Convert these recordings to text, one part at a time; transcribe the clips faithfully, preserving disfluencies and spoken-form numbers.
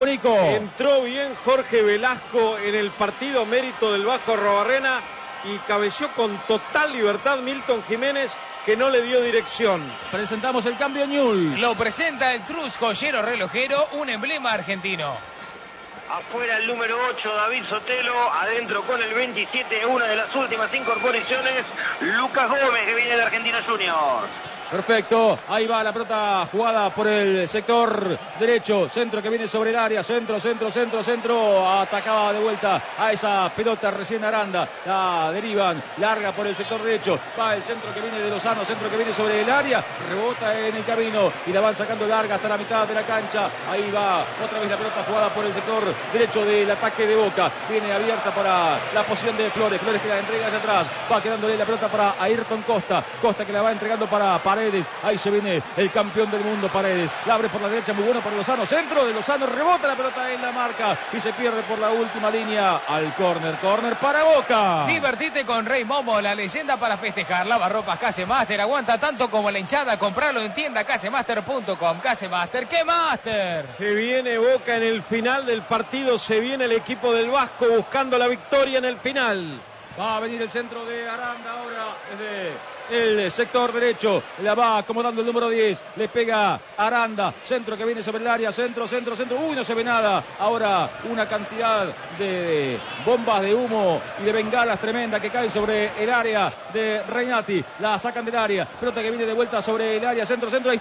Nico. Entró bien Jorge Velasco en el partido, mérito del Vasco Arruabarrena, y cabeció con total libertad Milton Jiménez, que no le dio dirección. Presentamos el cambio Newell's. Lo presenta el Trus Joyero Relojero, un emblema argentino. Afuera el número ocho, David Sotelo. Adentro con el veintisiete, una de las últimas incorporaciones, Lucas Gómez, que viene de Argentinos Juniors. Perfecto, ahí va la pelota jugada por el sector derecho, centro que viene sobre el área, centro, centro, centro, centro, atacaba de vuelta a esa pelota recién Aranda, la derivan, larga por el sector derecho, va el centro que viene de Lozano, centro que viene sobre el área, rebota en el camino y la van sacando larga hasta la mitad de la cancha, ahí va otra vez la pelota jugada por el sector derecho del ataque de Boca, viene abierta para la posición de Flores, Flores que la entrega hacia atrás, va quedándole la pelota para Ayrton Costa, Costa que la va entregando para Paredes. Ahí se viene el campeón del mundo Paredes, la abre por la derecha, muy bueno para Lozano, centro de Lozano, rebota la pelota en la marca y se pierde por la última línea al córner, córner para Boca. Divertite con Rey Momo, la leyenda para festejar. Lavarropas Casemaster, aguanta tanto como la hinchada, compralo en tienda casemaster punto com. Casemaster, ¿qué Master? Se viene Boca en el final del partido, se viene el equipo del Vasco buscando la victoria en el final. Va a venir el centro de Aranda ahora desde el sector derecho, la va acomodando el número diez, le pega Aranda, centro que viene sobre el área, centro, centro, centro, uy, no se ve nada, ahora una cantidad de bombas de humo y de bengalas tremenda que caen sobre el área de Reynati, la sacan del área, pelota que viene de vuelta sobre el área, centro, centro, ahí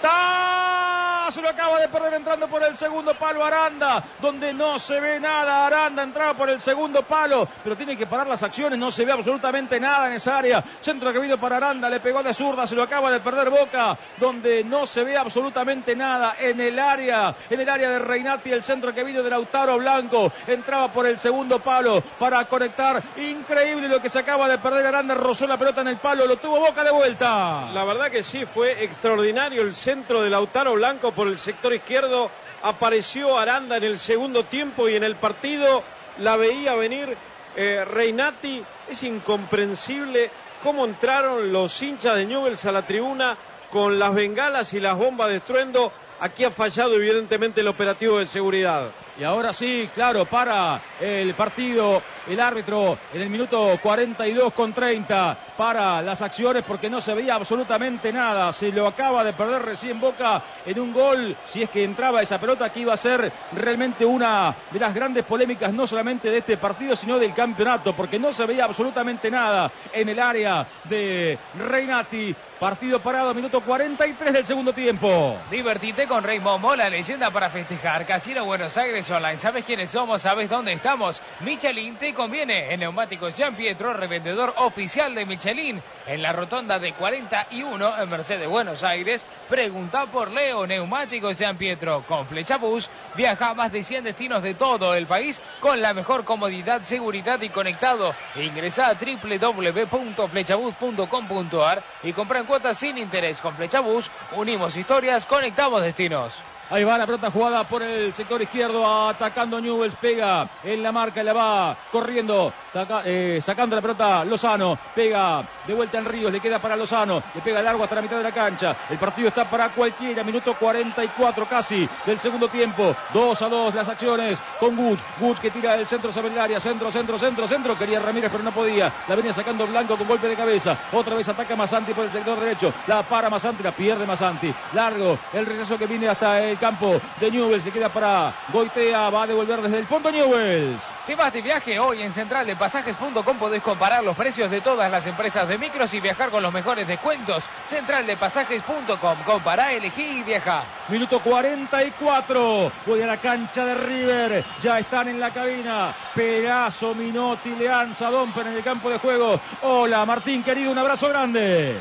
está, se lo acaba de perder entrando por el segundo palo Aranda, donde no se ve nada, Aranda entraba por el segundo palo, pero tiene que parar las acciones, no se ve absolutamente nada en esa área, centro que vino para Aranda, le pegó de zurda, se lo acaba de perder Boca, donde no se ve absolutamente nada en el área, en el área de Reynati, el centro que vino de Lautaro Blanco, entraba por el segundo palo para conectar, increíble lo que se acaba de perder Aranda, rozó la pelota en el palo, lo tuvo Boca de vuelta. La verdad que sí, fue extraordinario el centro de Lautaro Blanco por el sector izquierdo, apareció Aranda en el segundo tiempo y en el partido la veía venir eh, Reynati, es incomprensible cómo entraron los hinchas de Newell's a la tribuna con las bengalas y las bombas de estruendo. Aquí ha fallado evidentemente el operativo de seguridad. Y ahora sí, claro, para el partido, el árbitro en el minuto cuarenta y dos con treinta para las acciones porque no se veía absolutamente nada. Se lo acaba de perder recién Boca en un gol, si es que entraba esa pelota, que iba a ser realmente una de las grandes polémicas, no solamente de este partido, sino del campeonato, porque no se veía absolutamente nada en el área de Reynati. Partido parado, minuto cuarenta y tres del segundo tiempo. Divertite con Rey Momo, la leyenda para festejar. Casino Buenos Aires Online. ¿Sabes quiénes somos? ¿Sabes dónde estamos? Michelin te conviene. En Neumáticos Gian Pietro, revendedor oficial de Michelin. En la rotonda de cuarenta y uno en Mercedes, Buenos Aires. Pregunta por Leo. Neumáticos Gian Pietro. Con Flechabús viaja a más de cien destinos de todo el país con la mejor comodidad, seguridad y conectado. Ingresa a doble u doble u doble u punto flechabús punto com punto a r y compra en cuotas sin interés. Con Flechabús unimos historias, conectamos destinos. Ahí va la pelota jugada por el sector izquierdo, atacando Newell's, pega en la marca, la va corriendo, saca, eh, sacando la pelota Lozano, pega de vuelta en Ríos, le queda para Lozano, le pega largo hasta la mitad de la cancha, el partido está para cualquiera, minuto cuarenta y cuatro casi del segundo tiempo, dos a dos las acciones con Guch, Guch que tira el centro sobre el área, centro, centro, centro, centro, quería Ramírez pero no podía, la venía sacando Blanco con golpe de cabeza, otra vez ataca Massanti por el sector derecho, la para Massanti, la pierde Massanti, largo, el rechazo que viene hasta el campo de Newell's, se queda para Goitea, va a devolver desde el fondo Newell's. Te vas de viaje hoy en central de pasajes punto com, podés comparar los precios de todas las empresas de micros y viajar con los mejores descuentos. central de pasajes punto com, compará, elegí y viaja. Minuto cuarenta y cuatro, voy a la cancha de River, ya están en la cabina, Pegaso, Minotti, Leanza, Domper en el campo de juego. Hola Martín querido, un abrazo grande.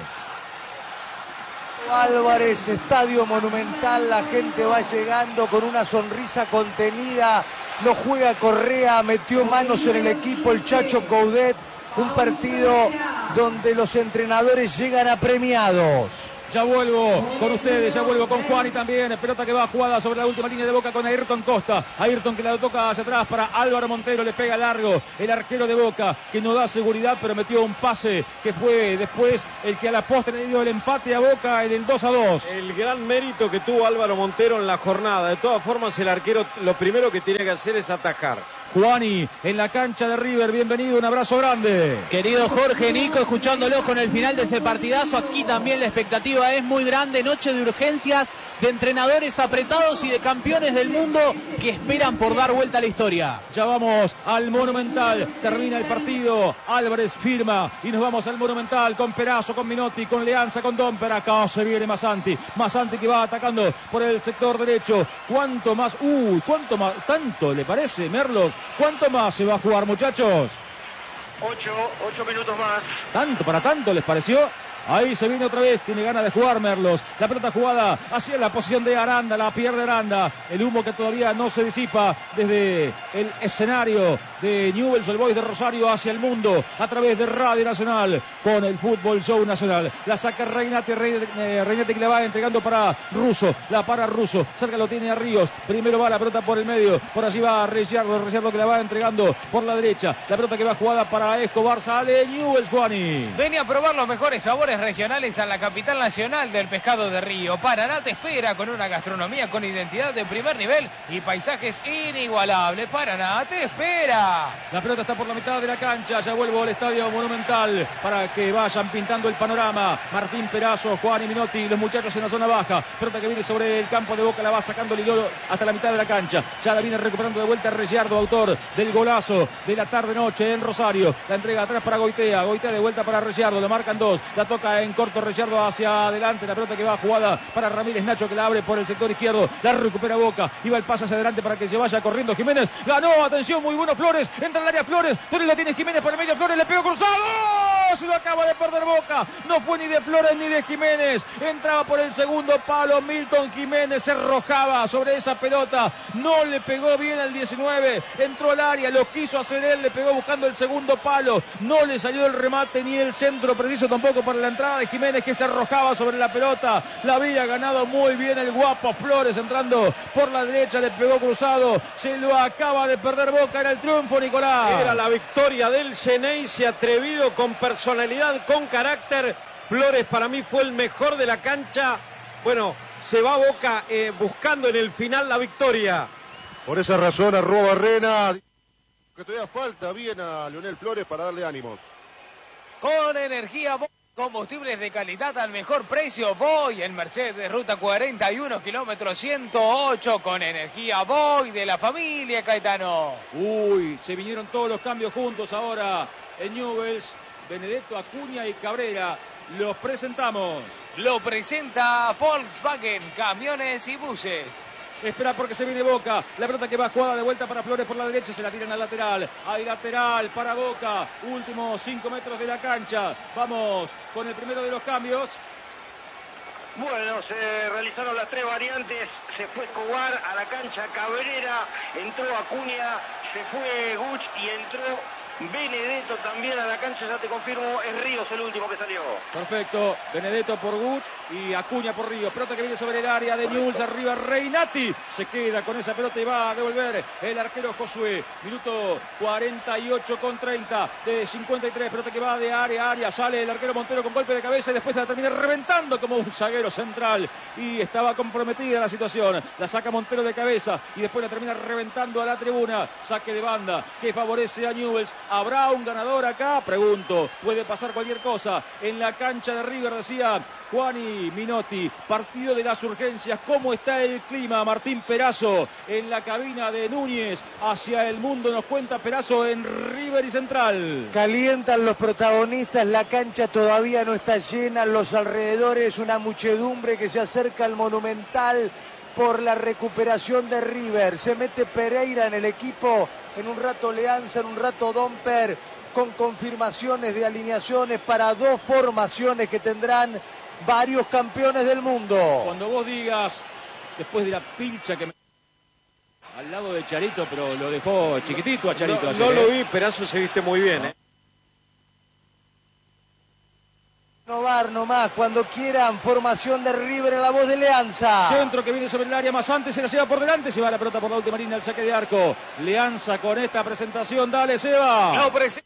Álvarez, Estadio Monumental, la gente va llegando con una sonrisa contenida, no juega Correa, metió manos en el equipo el Chacho Coudet, un partido donde los entrenadores llegan apremiados. Ya vuelvo con ustedes, ya vuelvo con Juan y también. Pelota que va jugada sobre la última línea de Boca con Ayrton Costa. Ayrton que la toca hacia atrás para Álvaro Montero, le pega largo el arquero de Boca, que no da seguridad, pero metió un pase que fue después el que a la postre le dio el empate a Boca en el dos a dos. El gran mérito que tuvo Álvaro Montero en la jornada. De todas formas, el arquero lo primero que tiene que hacer es atajar. Juani en la cancha de River, bienvenido, un abrazo grande. Querido Jorge, Nico, escuchándolos con el final de ese partidazo, aquí también la expectativa es muy grande, noche de urgencias, de entrenadores apretados y de campeones del mundo que esperan por dar vuelta a la historia. Ya vamos al Monumental, termina el partido, Álvarez firma y nos vamos al Monumental con Perazo, con Minotti, con Leanza, con Domper. Acá se viene Masanti, Masanti que va atacando por el sector derecho. ¿Cuánto más? Uy, ¿cuánto más? ¿Tanto le parece, Merlos? ¿Cuánto más se va a jugar, muchachos? Ocho, ocho minutos más. ¿Tanto para tanto les pareció? Ahí se viene otra vez, tiene ganas de jugar Merlos. La pelota jugada hacia la posición de Aranda, la pierde Aranda. El humo que todavía no se disipa desde el escenario de Newell's Old Boys de Rosario hacia el mundo a través de Radio Nacional con el Fútbol Show Nacional. La saca Reinate, Reinate, Reinate que la va entregando para Russo, la para Russo. Cerca lo tiene a Ríos. Primero va la pelota por el medio, por allí va Ricciardo, Ricciardo que la va entregando por la derecha. La pelota que va jugada para Escobar, sale Newell's, Juani. Venía a probar los mejores sabores regionales a la capital nacional del pescado de río. Paraná te espera con una gastronomía con identidad de primer nivel y paisajes inigualables. Paraná te espera. La pelota está por la mitad de la cancha. Ya vuelvo al Estadio Monumental para que vayan pintando el panorama. Martín Perazo, Juan y Minotti, los muchachos en la zona baja. Pelota que viene sobre el campo de Boca, la va sacando Lilolo hasta la mitad de la cancha. Ya la viene recuperando de vuelta Ricciardo, autor del golazo de la tarde-noche en Rosario. La entrega atrás para Goitea. Goitea de vuelta para Ricciardo. Lo marcan dos. La toca en corto Ricciardo hacia adelante. La pelota que va jugada para Ramírez Nacho, que la abre por el sector izquierdo. La recupera Boca. Iba el pase hacia adelante para que se vaya corriendo Jiménez. Ganó, atención, muy bueno Flores. Entra al área Flores. Pero lo tiene Jiménez por el medio. Flores le pegó cruzado. Se lo acaba de perder Boca. No fue ni de Flores ni de Jiménez. Entraba por el segundo palo Milton Jiménez. Se arrojaba sobre esa pelota. No le pegó bien al diecinueve. Entró al área. Lo quiso hacer él. Le pegó buscando el segundo palo. No le salió el remate ni el centro preciso tampoco para la entrada de Jiménez, que se arrojaba sobre la pelota. La había ganado muy bien el guapo Flores, entrando por la derecha, le pegó cruzado. Se lo acaba de perder Boca. Era el triunfo, Nicolás. Era la victoria del Xeneize, atrevido, con personalidad, con carácter. Flores para mí fue el mejor de la cancha. Bueno, se va Boca eh, buscando en el final la victoria. Por esa razón arroba Barrena, que todavía falta bien a Leonel Flores para darle ánimos. Con energía Boy, combustibles de calidad al mejor precio. Boy en Mercedes, ruta cuarenta y uno, kilómetro ciento ocho, con energía Boy de la familia Caetano. Uy, se vinieron todos los cambios juntos ahora en Newell's. Benedetto, Acuña y Cabrera. Los presentamos. Lo presenta Volkswagen, camiones y buses. Espera porque se viene Boca. La pelota que va jugada de vuelta para Flores por la derecha. Se la tiran al lateral. Hay lateral para Boca. Últimos cinco metros de la cancha. Vamos con el primero de los cambios. Bueno, se realizaron las tres variantes. Se fue Escobar a la cancha Cabrera. Entró Acuña. Se fue Guch y entró Benedetto también a la cancha. Ya te confirmo, es Ríos el último que salió. Perfecto, Benedetto por Guch y Acuña por Ríos. Pelota que viene sobre el área de Newell's, arriba Reinati. Se queda con esa pelota y va a devolver el arquero Josué. Minuto cuarenta y ocho con treinta de cincuenta y tres. Pelota que va de área a área. Sale el arquero Montero con golpe de cabeza y después la termina reventando como un zaguero central. Y estaba comprometida la situación. La saca Montero de cabeza y después la termina reventando a la tribuna. Saque de banda que favorece a Newell's. ¿Habrá un ganador acá? Pregunto. Puede pasar cualquier cosa. En la cancha de River, decía Juani Minotti. Partido de las urgencias. ¿Cómo está el clima? Martín Perazo en la cabina de Núñez. Hacia el mundo nos cuenta Perazo en River y Central. Calientan los protagonistas. La cancha todavía no está llena. Los alrededores, una muchedumbre que se acerca al Monumental por la recuperación de River. Se mete Pereira en el equipo. En un rato Leanza, en un rato Domper, con confirmaciones de alineaciones para dos formaciones que tendrán varios campeones del mundo. Cuando vos digas, después de la pilcha que me... al lado de Charito, pero lo dejó chiquitito a Charito. No, ayer, no ¿eh? lo vi, Perazo se viste muy bien, ¿eh? Novar nomás, cuando quieran, formación de River en la voz de Leanza. Centro que viene sobre el área, más antes se la lleva por delante, se va la pelota por la última línea, el saque de arco. Leanza con esta presentación, dale Seba. No, prese-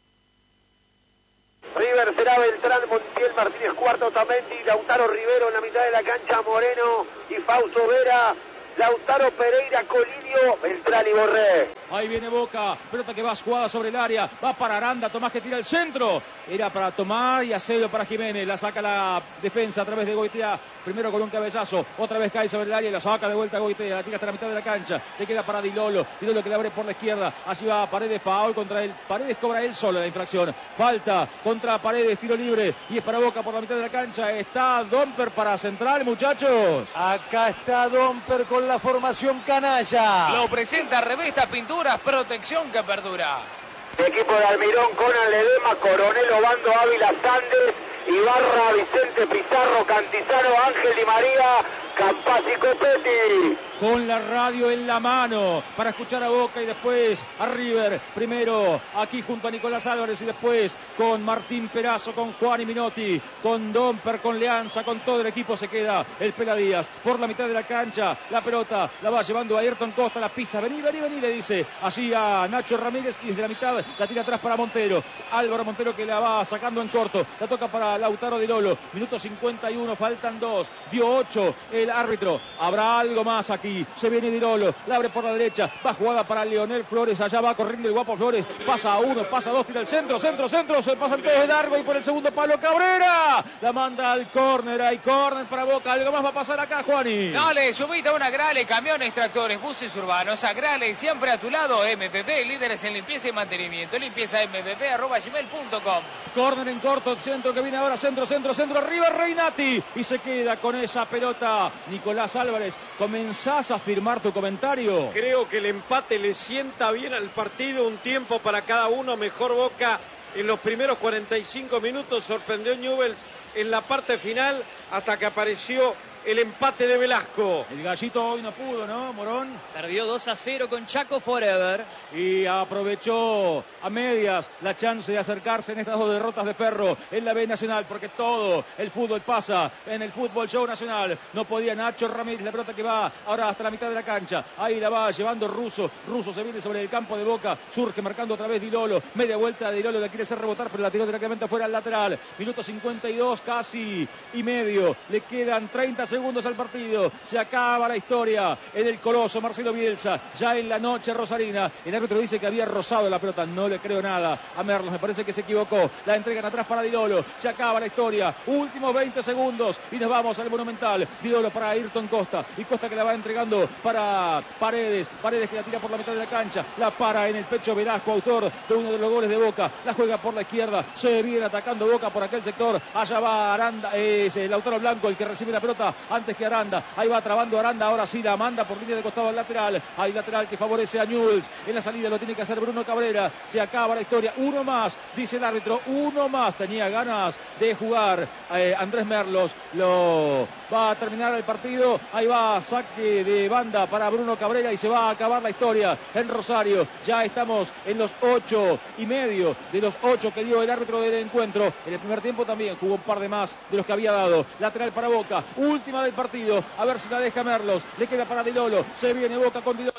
River será Beltrán, Montiel, Martínez, Cuarto, Otamendi, Lautaro Rivero en la mitad de la cancha, Moreno y Fausto Vera. Lautaro, Pereira, Colinio, Beltrán y Borré. Ahí viene Boca, pelota que va jugada sobre el área, va para Aranda, Tomás que tira el centro, era para Tomás y hacerlo para Jiménez, la saca la defensa a través de Goitea, primero con un cabezazo, otra vez cae sobre el área y la saca de vuelta a Goitea, la tira hasta la mitad de la cancha, le queda para Dilolo, Dilolo que le abre por la izquierda, allí va Paredes, foul contra él, Paredes cobra él solo la infracción, falta contra Paredes, tiro libre y es para Boca por la mitad de la cancha, está Domper para central, muchachos. Acá está Domper con la formación canalla. Lo presenta Revista Pinturas, protección que perdura. Equipo de Almirón, Conan Ledema, Coronel Obando, Ávila Sandes, Ibarra, Vicente Pizarro, Cantizano, Ángel Di María, Campas y Copetti. Con la radio en la mano para escuchar a Boca y después a River. Primero aquí junto a Nicolás Álvarez y después con Martín Perazo, con Juan y Minotti, con Domper, con Leanza, con todo el equipo se queda el Pela Díaz por la mitad de la cancha. La pelota la va llevando a Ayrton Costa, la pisa. Vení, vení, vení, le dice allí a Nacho Ramírez y desde la mitad la tira atrás para Montero. Álvaro Montero que la va sacando en corto. La toca para Lautaro Di Lolo. Minuto cincuenta y uno, faltan dos. Dio ocho el árbitro. Habrá algo más aquí. Se viene Di Lolo, la abre por la derecha, va jugada para Leonel Flores, allá va corriendo el guapo Flores, pasa a uno, pasa a dos, tira el centro, centro, centro, se pasan todos de largo y por el segundo palo Cabrera, la manda al córner, hay córner para Boca, algo más va a pasar acá, Juani. Dale, subite a una Grale, camiones, tractores, buses urbanos, a Grale, siempre a tu lado, M P P, líderes en limpieza y mantenimiento, limpieza m p p arroba gmail punto com. Córner en corto, centro que viene ahora, centro, centro, centro, arriba Reinati, y se queda con esa pelota Nicolás Álvarez. Comenzás a firmar tu comentario. Creo que el empate le sienta bien al partido, un tiempo para cada uno, mejor Boca en los primeros cuarenta y cinco minutos, sorprendió Newell's en la parte final hasta que apareció el empate de Velasco. El gallito hoy no pudo, ¿no, Morón? Perdió dos a cero con Chaco Forever. Y aprovechó a medias la chance de acercarse en estas dos derrotas de Ferro en la B Nacional, porque todo el fútbol pasa en el Fútbol Show Nacional. No podía Nacho Ramírez, la pelota que va ahora hasta la mitad de la cancha. Ahí la va llevando Russo. Russo se viene sobre el campo de Boca, surge marcando otra vez Di Lolo. Media vuelta de Di Lolo, la quiere hacer rebotar, pero la tiró directamente fuera al lateral. Minuto cincuenta y dos casi y medio. Le quedan treinta segundos al partido. Se acaba la historia en el Coloso Marcelo Bielsa. Ya en la noche rosarina. El árbitro dice que había rozado la pelota. No le creo nada a Merlos. Me parece que se equivocó. La entregan atrás para Di Lolo. Se acaba la historia. Últimos veinte segundos. Y nos vamos al Monumental. Di Lolo para Ayrton Costa. Y Costa que la va entregando para Paredes. Paredes que la tira por la mitad de la cancha. La para en el pecho Velasco, autor de uno de los goles de Boca. La juega por la izquierda. Se viene atacando Boca por aquel sector. Allá va Aranda. Es el Lautaro Blanco el que recibe la pelota antes que Aranda. Ahí va trabando Aranda. Ahora sí la manda por línea de costado al lateral. Hay lateral que favorece a Newell's. En la salida lo tiene que hacer Bruno Cabrera. Se acaba la historia. Uno más, dice el árbitro. Uno más. Tenía ganas de jugar eh, Andrés Merlos. Lo va a terminar el partido. Ahí va saque de banda para Bruno Cabrera y se va a acabar la historia en Rosario. Ya estamos en los ocho y medio de los ocho que dio el árbitro del encuentro. En el primer tiempo también jugó un par de más de los que había dado. Lateral para Boca. Última del partido. A ver si la deja Merlos. Le queda para Di Lolo. Se viene Boca con Di Lolo.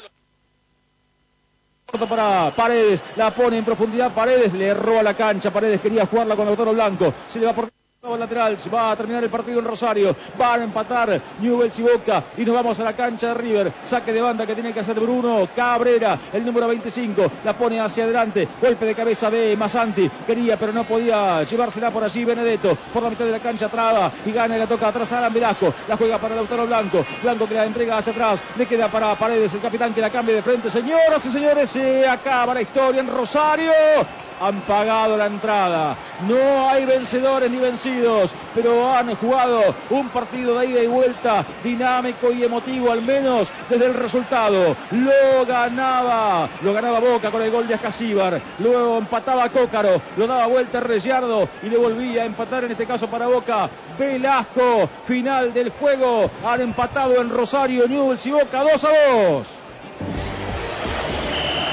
Para Paredes, la pone en profundidad Paredes, le erró a la cancha, Paredes quería jugarla con Lautaro Blanco, se le va por lateral, va a terminar el partido en Rosario, van a empatar Newell's y Boca y nos vamos a la cancha de River, saque de banda que tiene que hacer Bruno Cabrera, el número veinticinco, la pone hacia adelante, golpe de cabeza de Masanti, quería pero no podía llevársela por allí Benedetto, por la mitad de la cancha traba y gana y la toca atrás a Alan Velasco, la juega para Lautaro Blanco, Blanco que la entrega hacia atrás, le queda para Paredes, el capitán que la cambia de frente, señoras y señores, se acaba la historia en Rosario, han pagado la entrada, no hay vencedores ni vencidos, pero han jugado un partido de ida y vuelta dinámico y emotivo, al menos desde el resultado. Lo ganaba, lo ganaba Boca con el gol de Ascasíbar, luego empataba Cócaro, lo daba vuelta Reyardo y le volvía a empatar, en este caso para Boca, Velasco. Final del juego, han empatado en Rosario Newell's y Boca dos a dos.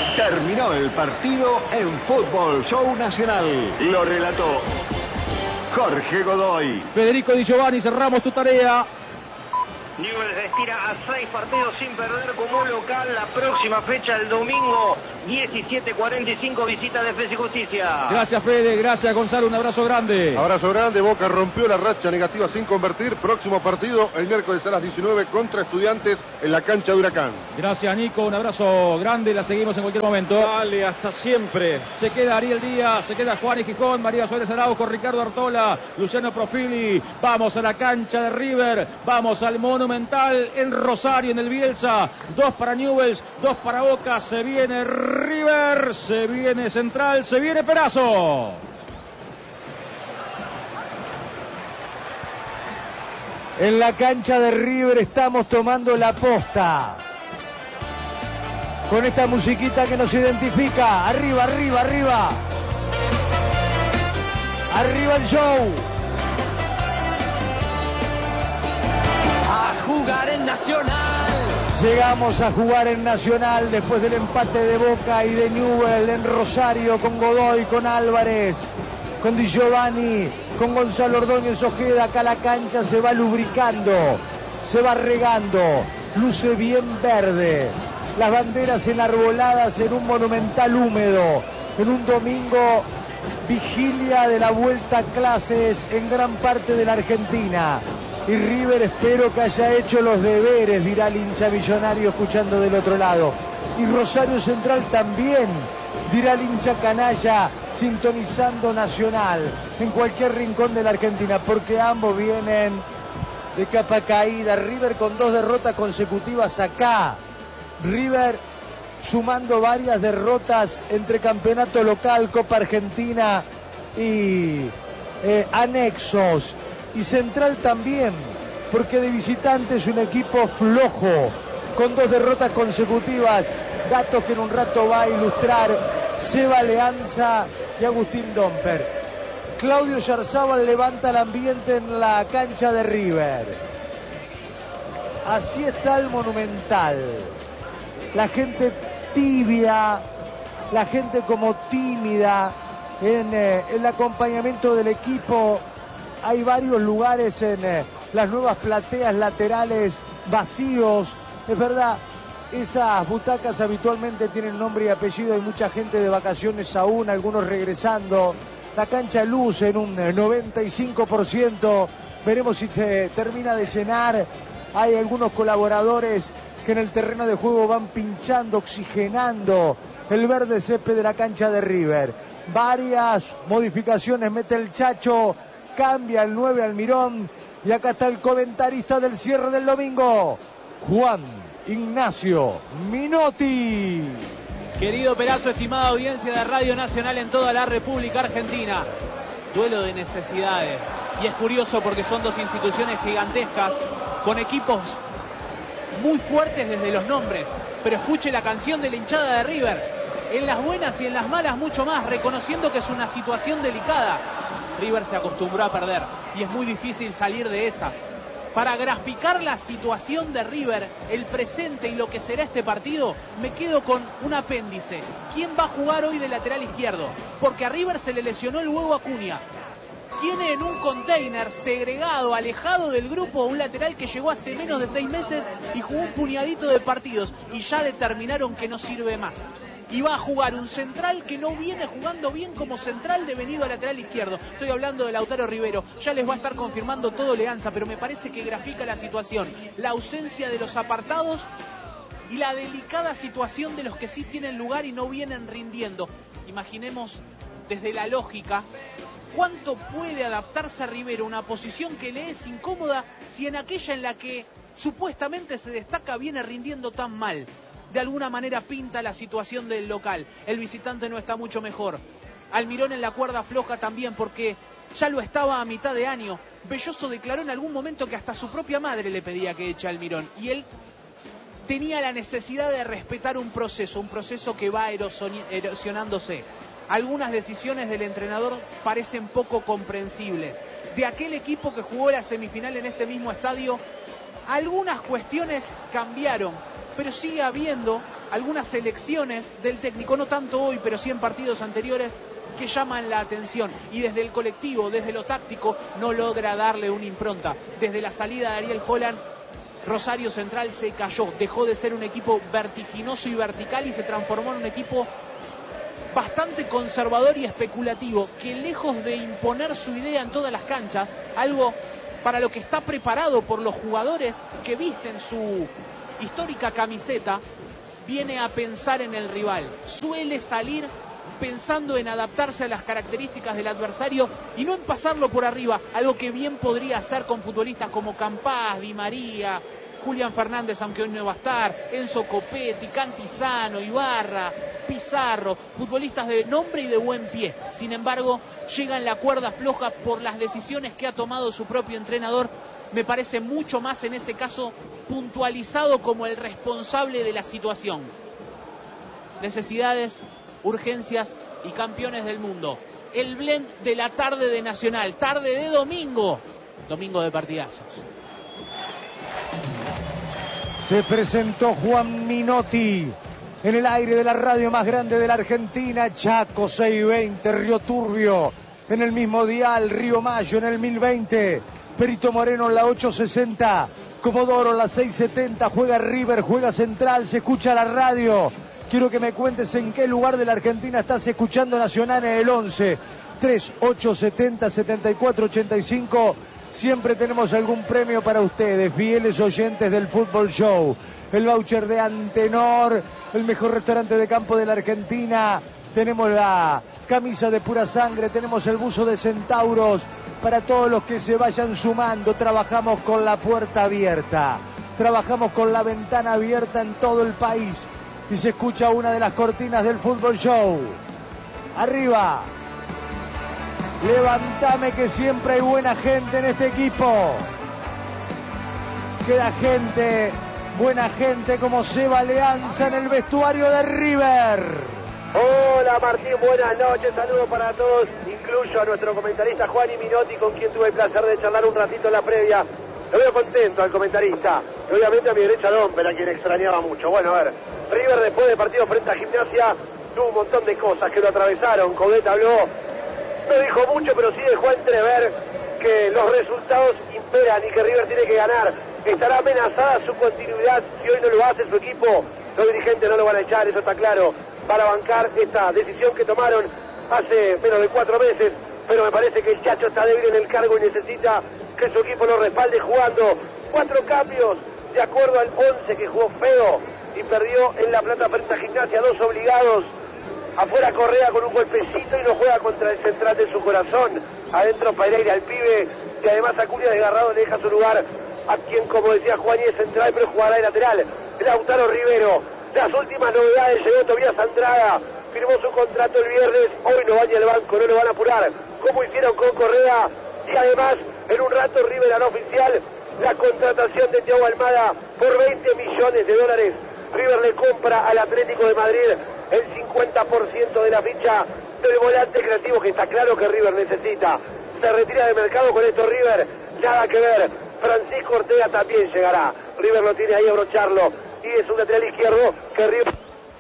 Terminó el partido en Fútbol Show Nacional. Lo relató Jorge Godoy. Federico Di Giovanni, cerramos tu tarea. Newell's estira a seis partidos sin perder como local. La próxima fecha, el domingo, diecisiete cuarenta y cinco, visita Defensa y Justicia. Gracias, Fede. Gracias, Gonzalo. Un abrazo grande. Abrazo grande. Boca rompió la racha negativa sin convertir. Próximo partido, el miércoles a las diecinueve contra Estudiantes en la cancha de Huracán. Gracias, Nico. Un abrazo grande. La seguimos en cualquier momento. Dale, hasta siempre. Se queda Ariel Díaz, se queda Juan y Gijón, María Suárez Araujo, Ricardo Artola, Luciano Profili. Vamos a la cancha de River. Vamos al Monumental en Rosario, en el Bielsa. Dos para Newell's, dos para Boca. Se viene River, se viene Central, se viene Perazo. En la cancha de River estamos tomando la posta. Con esta musiquita que nos identifica. Arriba, arriba, arriba. Arriba el show. A jugar en Nacional. Llegamos a jugar en Nacional después del empate de Boca y de Newell's en Rosario con Godoy, con Álvarez, con Di Giovanni, con Gonzalo Ordóñez Ojeda. Acá la cancha se va lubricando, se va regando, luce bien verde. Las banderas enarboladas en un Monumental húmedo, en un domingo vigilia de la vuelta a clases en gran parte de la Argentina. Y River espero que haya hecho los deberes, dirá el hincha millonario escuchando del otro lado. Y Rosario Central también, dirá el hincha canalla sintonizando Nacional en cualquier rincón de la Argentina, porque ambos vienen de capa caída. River con dos derrotas consecutivas acá. River sumando varias derrotas entre campeonato local, Copa Argentina y eh, anexos. Y Central también, porque de visitante es un equipo flojo, con dos derrotas consecutivas, datos que en un rato va a ilustrar Seba Leanza y Agustín Domper. Claudio Yarzábal levanta el ambiente en la cancha de River. Así está el Monumental. La gente tibia, la gente como tímida en eh, el acompañamiento del equipo. Hay varios lugares en eh, las nuevas plateas laterales vacíos. Es verdad, esas butacas habitualmente tienen nombre y apellido. Hay mucha gente de vacaciones aún, algunos regresando. La cancha luce en un noventa y cinco por ciento. Veremos si se termina de llenar. Hay algunos colaboradores que en el terreno de juego van pinchando, oxigenando el verde césped de la cancha de River. Varias modificaciones mete el Chacho. Cambia el nueve Almirón. Y acá está el comentarista del cierre del domingo, Juan Ignacio Minotti. Querido Perazo, estimada audiencia de Radio Nacional en toda la República Argentina. Duelo de necesidades. Y es curioso porque son dos instituciones gigantescas con equipos muy fuertes desde los nombres. Pero escuche la canción de la hinchada de River. En las buenas y en las malas mucho más, reconociendo que es una situación delicada. River se acostumbró a perder y es muy difícil salir de esa. Para graficar la situación de River, el presente y lo que será este partido, me quedo con un apéndice. ¿Quién va a jugar hoy de lateral izquierdo? Porque a River se le lesionó el huevo Acuña. Tiene en un container segregado, alejado del grupo, un lateral que llegó hace menos de seis meses y jugó un puñadito de partidos y ya determinaron que no sirve más. Y va a jugar un central que no viene jugando bien como central devenido a lateral izquierdo. Estoy hablando de Lautaro Rivero. Ya les va a estar confirmando todo Leanza, pero me parece que grafica la situación. La ausencia de los apartados y la delicada situación de los que sí tienen lugar y no vienen rindiendo. Imaginemos desde la lógica cuánto puede adaptarse a Rivero a una posición que le es incómoda si en aquella en la que supuestamente se destaca viene rindiendo tan mal. De alguna manera pinta la situación del local. El visitante no está mucho mejor. Almirón en la cuerda floja también, porque ya lo estaba a mitad de año. Belloso declaró en algún momento que hasta su propia madre le pedía que eche a Almirón. Y él tenía la necesidad de respetar un proceso, un proceso que va erosionándose. Algunas decisiones del entrenador parecen poco comprensibles. De aquel equipo que jugó la semifinal en este mismo estadio, algunas cuestiones cambiaron. Pero sigue habiendo algunas elecciones del técnico, no tanto hoy, pero sí en partidos anteriores, que llaman la atención. Y desde el colectivo, desde lo táctico, no logra darle una impronta. Desde la salida de Ariel Holland, Rosario Central se cayó. Dejó de ser un equipo vertiginoso y vertical y se transformó en un equipo bastante conservador y especulativo, que lejos de imponer su idea en todas las canchas, algo para lo que está preparado por los jugadores que visten su histórica camiseta, viene a pensar en el rival. Suele salir pensando en adaptarse a las características del adversario y no en pasarlo por arriba, algo que bien podría hacer con futbolistas como Campás, Di María, Julián Fernández, aunque hoy no va a estar, Enzo Copetti, Cantizano, Ibarra, Pizarro, futbolistas de nombre y de buen pie. Sin embargo, llegan la cuerda floja por las decisiones que ha tomado su propio entrenador. Me parece mucho más en ese caso puntualizado como el responsable de la situación. Necesidades, urgencias y campeones del mundo. El blend de la tarde de Nacional, tarde de domingo, domingo de partidazos. Se presentó Juan Minotti en el aire de la radio más grande de la Argentina, Chaco seiscientos veinte, Río Turbio en el mismo dial, Río Mayo en el mil veinte, Perito Moreno en la ochocientos sesenta, Comodoro en la seiscientos setenta, juega River, juega Central, se escucha la radio. Quiero que me cuentes en qué lugar de la Argentina estás escuchando Nacional en el once, treinta y ocho setenta setenta y cuatro ochenta y cinco. Siempre tenemos algún premio para ustedes, fieles oyentes del Fútbol Show. El voucher de Antenor, el mejor restaurante de campo de la Argentina. Tenemos la camisa de Pura Sangre, tenemos el buzo de Centauros. Para todos los que se vayan sumando, trabajamos con la puerta abierta. Trabajamos con la ventana abierta en todo el país. Y se escucha una de las cortinas del Fútbol Show. Arriba. Levantame que siempre hay buena gente en este equipo. Queda gente, buena gente como Seba Leanza en el vestuario de River. Hola Martín, buenas noches, saludos para todos, incluyo a nuestro comentarista Juan y Minotti, con quien tuve el placer de charlar un ratito en la previa. Lo veo contento al comentarista, y obviamente a mi derecha Domper, a quien extrañaba mucho. Bueno, a ver, River después del partido frente a Gimnasia tuvo un montón de cosas que lo atravesaron. Coudet habló, no dijo mucho, pero sí dejó entrever que los resultados imperan y que River tiene que ganar. Estará amenazada su continuidad si hoy no lo hace su equipo. Los dirigentes no lo van a echar, eso está claro, para bancar esta decisión que tomaron hace menos de cuatro meses. Pero me parece que el Chacho está débil en el cargo y necesita que su equipo lo respalde jugando. Cuatro cambios de acuerdo al once que jugó feo y perdió en La Plata frente a Gimnasia, dos obligados. Afuera Correa con un golpecito y no juega contra el central de su corazón. Adentro Pereira, el pibe, que además Acuña desgarrado le deja su lugar a quien, como decía Juan, es central, pero jugará de lateral. Lautaro Rivero. Las últimas novedades, llegó Tobías Andrada, firmó su contrato el viernes, hoy no vaya al banco, no lo van a apurar, como hicieron con Correa. Y además, en un rato River hará oficial la contratación de Thiago Almada por veinte millones de dólares. River le compra al Atlético de Madrid el cincuenta por ciento de la ficha del volante creativo que está claro que River necesita. Se retira del mercado con esto River, nada que ver. Francisco Ortega también llegará. River lo tiene ahí a brocharlo y es un lateral izquierdo que River...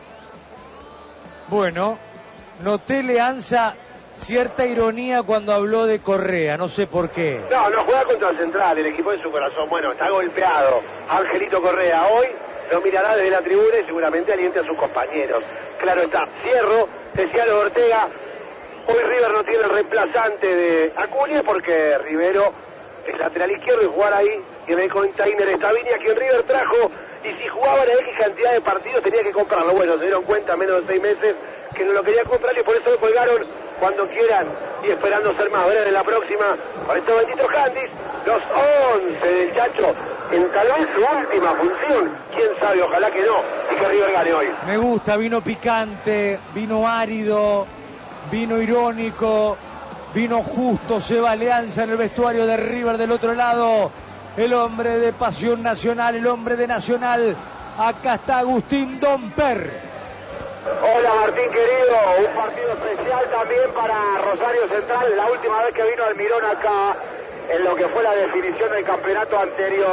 Bueno, noté Leanza cierta ironía cuando habló de Correa, no sé por qué. No, no juega contra el Central, el equipo de su corazón. Bueno, está golpeado Angelito Correa. Hoy lo mirará desde la tribuna y seguramente aliente a sus compañeros. Claro está. Cierro, decía lo de Ortega. Hoy River no tiene el reemplazante de Acuña porque Rivero es lateral izquierdo y jugar ahí. Y en el container está Viña, quien River trajo. Y si jugaban a X cantidad de partidos tenía que comprarlo. Bueno, se dieron cuenta menos de seis meses que no lo quería comprar y por eso lo colgaron. Cuando quieran y esperando ser más breve en la próxima. Para estos benditos Candis, los once del Chacho en tal vez su última función. Quién sabe, ojalá que no, y que River gane hoy. Me gusta, vino picante, vino árido, vino irónico, vino justo. Seba Leanza en el vestuario de River del otro lado. El hombre de Pasión Nacional, el hombre de Nacional. Acá está Agustín Domper. Hola Martín querido, un partido especial también para Rosario Central, la última vez que vino Almirón acá en lo que fue la definición del campeonato anterior.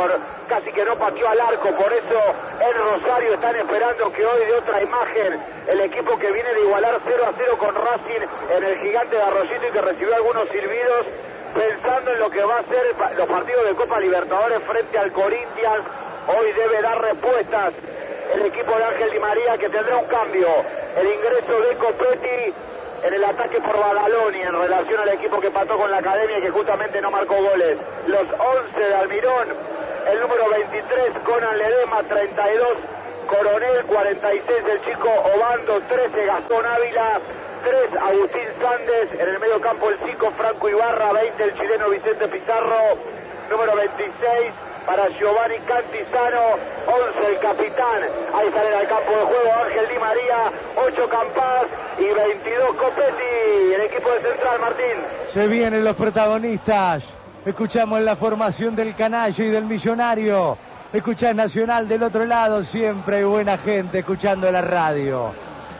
casi que no pateó al arco, por eso en Rosario están esperando que hoy de otra imagen el equipo que viene de igualar cero a cero con Racing en el Gigante de Arroyito y que recibió algunos silbidos, pensando en lo que va a ser los partidos de Copa Libertadores frente al Corinthians. Hoy debe dar respuestas el equipo de Ángel Di María, que tendrá un cambio, el ingreso de Copetti en el ataque por Badaloni en relación al equipo que pató con la Academia y que justamente no marcó goles. Los once de Almirón, el número veintitrés Conan Ledema, treinta y dos Coronel, cuarenta y seis el chico Obando, trece Gastón Ávila, tres Agustín Sández, en el medio campo el cinco Franco Ibarra, veinte el chileno Vicente Pizarro, número veintiséis para Giovanni Cantizano, once el capitán, ahí sale al campo de juego Ángel Di María, ocho Campas y veintidós Copetti, el equipo de Central. Martín. Se vienen los protagonistas, escuchamos la formación del Canalla y del Millonario, escuchás Nacional del otro lado, siempre hay buena gente escuchando la radio.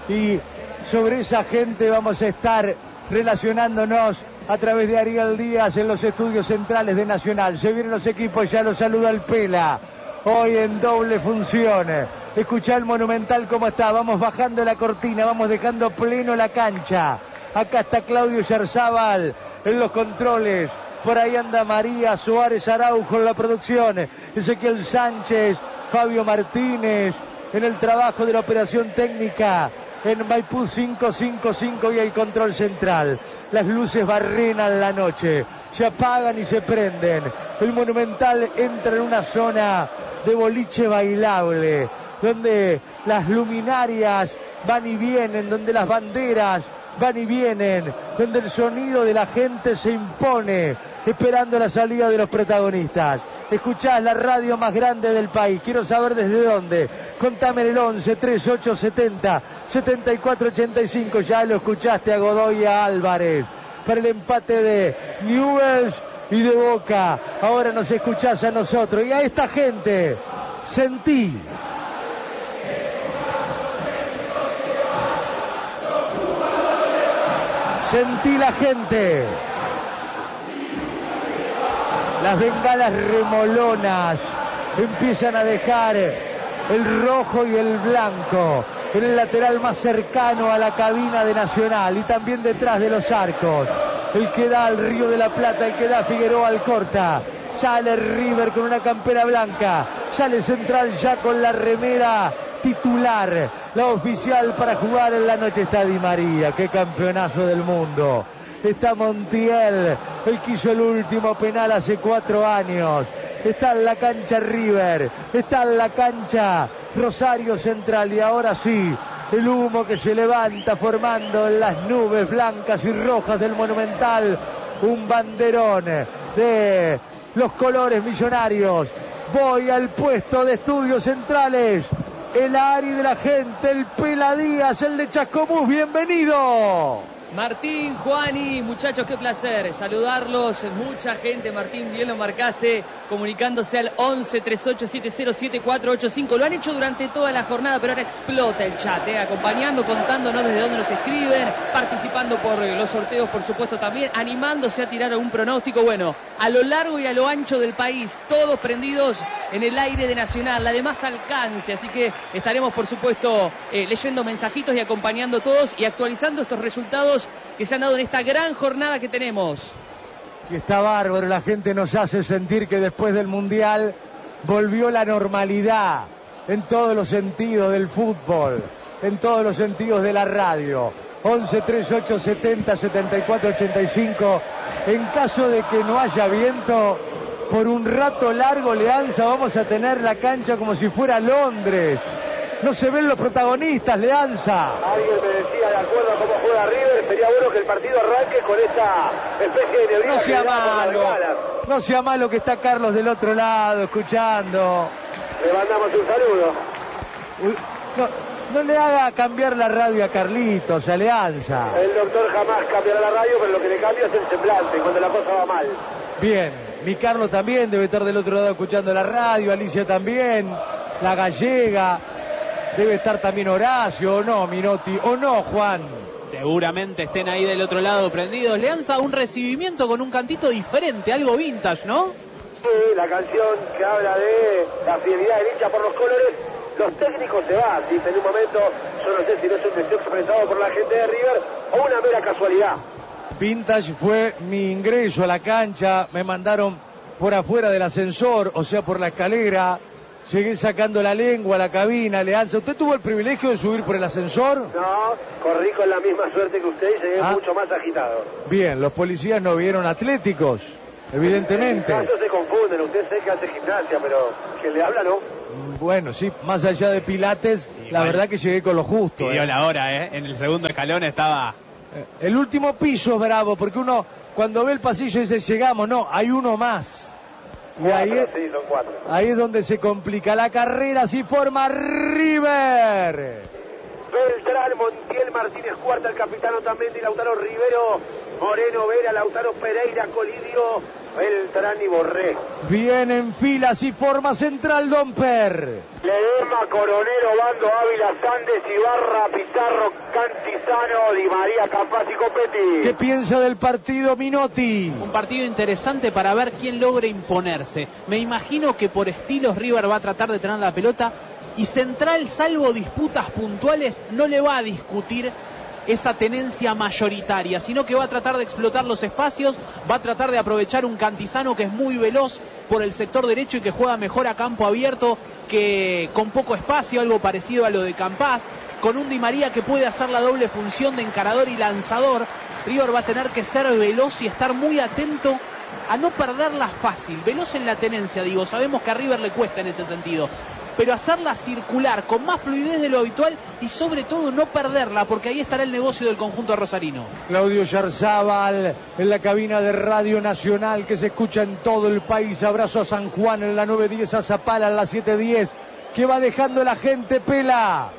Y sobre esa gente vamos a estar relacionándonos a través de Ariel Díaz en los estudios centrales de Nacional. Se vienen los equipos, ya los saluda el Pela. Hoy en doble función. Escuchá el Monumental cómo está. Vamos bajando la cortina, vamos dejando pleno la cancha. Acá está Claudio Yarzábal en los controles. Por ahí anda María Suárez Araujo en la producción. Ezequiel Sánchez, Fabio Martínez en el trabajo de la operación técnica. En Maipú cinco cinco cinco y el control central. Las luces barrenan la noche, se apagan y se prenden. El Monumental entra en una zona de boliche bailable, donde las luminarias van y vienen, donde las banderas van y vienen, donde el sonido de la gente se impone, esperando la salida de los protagonistas. Escuchás la radio más grande del país. Quiero saber desde dónde. Contame en el once, treinta y ocho, setenta, setenta y cuatro, ochenta y cinco. Ya lo escuchaste a Godoy y a Álvarez para el empate de Newell's y de Boca. Ahora nos escuchás a nosotros y a esta gente. Sentí. Sentí la gente. Las bengalas remolonas empiezan a dejar el rojo y el blanco en el lateral más cercano a la cabina de Nacional y también detrás de los arcos. El que da al Río de la Plata, el que da Figueroa Alcorta. Sale River con una campera blanca, sale Central ya con la remera titular, la oficial para jugar en la noche. Está Di María, qué campeonazo del mundo. Está Montiel, el que hizo el último penal hace cuatro años. Está en la cancha River, está en la cancha Rosario Central y ahora sí, el humo que se levanta formando en las nubes blancas y rojas del Monumental, un banderón de los colores millonarios. Voy al puesto de estudios centrales, el Ari de la gente, el Pela Díaz, el de Chascomús, bienvenido. Martín, Juani, muchachos, qué placer saludarlos. Mucha gente, Martín, bien lo marcaste, comunicándose al once, treinta y ocho, setenta, siete cuatro ocho cinco. Lo han hecho durante toda la jornada, pero ahora explota el chat, ¿eh? Acompañando, contándonos desde dónde nos escriben, participando por los sorteos, por supuesto, también, animándose a tirar algún pronóstico. Bueno, a lo largo y a lo ancho del país, todos prendidos en el aire de Nacional, la de más alcance. Así que estaremos, por supuesto, eh, leyendo mensajitos y acompañando todos y actualizando estos resultados que se han dado en esta gran jornada que tenemos. Y está bárbaro, la gente nos hace sentir que después del Mundial volvió la normalidad en todos los sentidos del fútbol, en todos los sentidos de la radio. once, treinta y ocho, setenta, setenta y cuatro, ochenta y cinco. En caso de que no haya viento, por un rato largo, Leanza, vamos a tener la cancha como si fuera Londres. No se ven los protagonistas, Leanza. Alguien me decía, de acuerdo a cómo juega River, sería bueno que el partido arranque con esta especie de neblina. No sea que da por malo, las galas. no sea malo que está Carlos del otro lado, escuchando. Le mandamos un saludo. Uy, no, no le haga cambiar la radio a Carlitos, a Leanza. El doctor jamás cambiará la radio, pero lo que le cambia es el semblante, cuando la cosa va mal. Bien, mi Carlos también debe estar del otro lado escuchando la radio, Alicia también, la gallega. Debe estar también Horacio, ¿o no, Minotti? ¿O no, Juan? Seguramente estén ahí del otro lado prendidos. Leanza, un recibimiento con un cantito diferente, algo vintage, ¿no? Sí, la canción que habla de la fidelidad del hincha por los colores. Los técnicos se van, dice en un momento. Yo no sé si no es un deseo expresado por la gente de River o una mera casualidad. Vintage fue mi ingreso a la cancha, me mandaron por afuera del ascensor, o sea, por la escalera. Llegué sacando la lengua a la cabina, Leanza. ¿Usted tuvo el privilegio de subir por el ascensor? No, corrí con la misma suerte que usted y llegué ah. mucho más agitado. Bien, los policías no vieron atléticos, evidentemente. En caso se confunden, usted sé que hace gimnasia, pero que le habla, ¿no? Bueno, sí, más allá de pilates, sí, la vale. verdad que llegué con lo justo. Pidió eh. la hora, ¿eh? En el segundo escalón estaba... El último piso es bravo, porque uno cuando ve el pasillo dice, llegamos, no, hay uno más. Y Cuatro, ahí, es, sí, son cuatro. ahí es donde se complica la carrera, si forma River. Beltrán, Montiel, Martínez Cuarta, el capitano también de Lautaro Rivero, Moreno Vera, Lautaro Pereira, Colidio, Beltrán y Borré. Bien en fila, si forma central Domper. Ledesma, Coronero, Bando, Ávila, Sandes, Ibarra, Pizarro, Cantizano, Di María, Capaz y Copetti. ¿Qué piensa del partido Minotti? Un partido interesante para ver quién logra imponerse. Me imagino que por estilos River va a tratar de tener la pelota y Central, salvo disputas puntuales, no le va a discutir esa tenencia mayoritaria, sino que va a tratar de explotar los espacios, va a tratar de aprovechar un Cantizano que es muy veloz por el sector derecho y que juega mejor a campo abierto que con poco espacio, algo parecido a lo de Campás, con un Di María que puede hacer la doble función de encarador y lanzador. River va a tener que ser veloz y estar muy atento a no perderla fácil, veloz en la tenencia, digo, sabemos que a River le cuesta en ese sentido, pero hacerla circular con más fluidez de lo habitual y sobre todo no perderla, porque ahí estará el negocio del conjunto rosarino. Claudio Yarzábal en la cabina de Radio Nacional que se escucha en todo el país. Abrazo a San Juan en la nueve diez, a Zapala en la siete diez. ¿Qué va dejando la gente, Pela?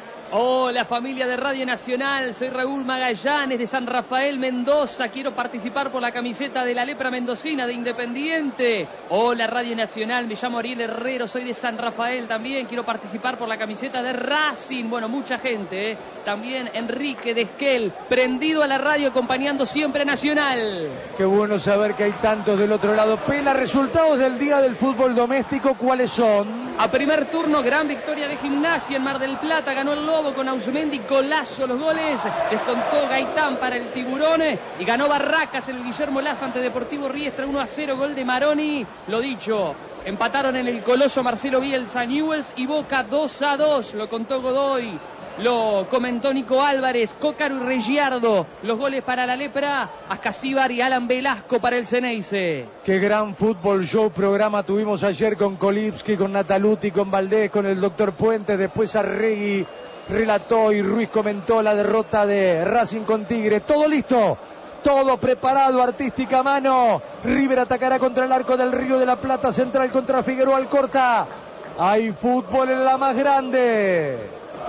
Hola familia de Radio Nacional, soy Raúl Magallanes de San Rafael, Mendoza. Quiero participar por la camiseta de la lepra mendocina de Independiente. Hola Radio Nacional, me llamo Ariel Herrero, soy de San Rafael también. Quiero participar por la camiseta de Racing. Bueno, mucha gente, ¿eh? También Enrique de Esquel, prendido a la radio acompañando siempre a Nacional. Qué bueno saber que hay tantos del otro lado. Pela, resultados del día del fútbol doméstico, ¿cuáles son? A primer turno, gran victoria de Gimnasia en Mar del Plata, ganó el Lobo con Ausmendi, golazo los goles, descontó Gaitán para el Tiburón y ganó Barracas en el Guillermo Laza ante Deportivo Riestra, uno a cero, gol de Maroni. Lo dicho, empataron en el Coloso Marcelo Bielsa, Newell's y Boca dos a dos, lo contó Godoy. Lo comentó Nico Álvarez, Cócaro y Regiardo. Los goles para la Lepra, Ascasíbar y Alan Velasco para el Ceneice. Qué gran fútbol show programa tuvimos ayer con Kolipski, con Nataluti, con Valdés, con el doctor Puentes. Después Arregui relató y Ruiz comentó la derrota de Racing con Tigre. Todo listo, todo preparado, artística mano. River atacará contra el arco del Río de la Plata, Central contra Figueroa Alcorta. Hay fútbol en la más grande.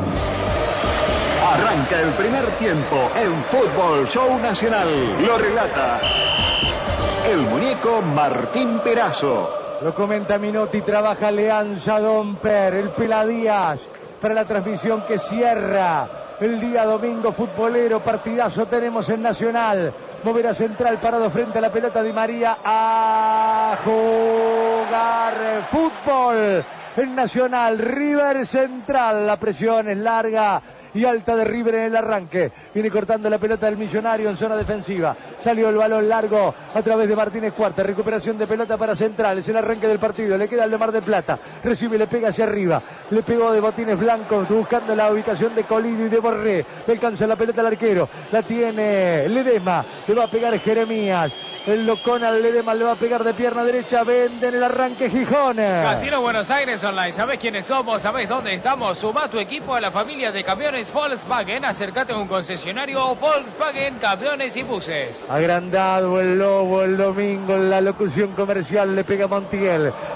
Arranca el primer tiempo en Fútbol Show Nacional. Lo relata el muñeco Martín Perazo. Lo comenta Minotti, trabaja Leanza Domper, el Pela Díaz para la transmisión que cierra el día domingo futbolero. Partidazo tenemos en Nacional. Moverá Central parado frente a la pelota de María a jugar fútbol en Nacional. River Central, la presión es larga y alta de River en el arranque. Viene cortando la pelota del Millonario en zona defensiva. Salió el balón largo a través de Martínez Cuarta. Recuperación de pelota para Central. Es el arranque del partido. Le queda el de Mar del Plata. Recibe, le pega hacia arriba. Le pegó de botines blancos buscando la ubicación de Colidio y de Borré. Le alcanza la pelota al arquero. La tiene Ledesma. Le va a pegar Jeremías. El locón al Ledesma le va a pegar de pierna derecha. Vende en el arranque Gijón. Casino Buenos Aires Online. ¿Sabés quiénes somos? ¿Sabés dónde estamos? Suma tu equipo a la familia de camiones Volkswagen. Acércate a un concesionario Volkswagen, camiones y buses. Agrandado el Lobo el domingo en la locución comercial. Le pega Montiel.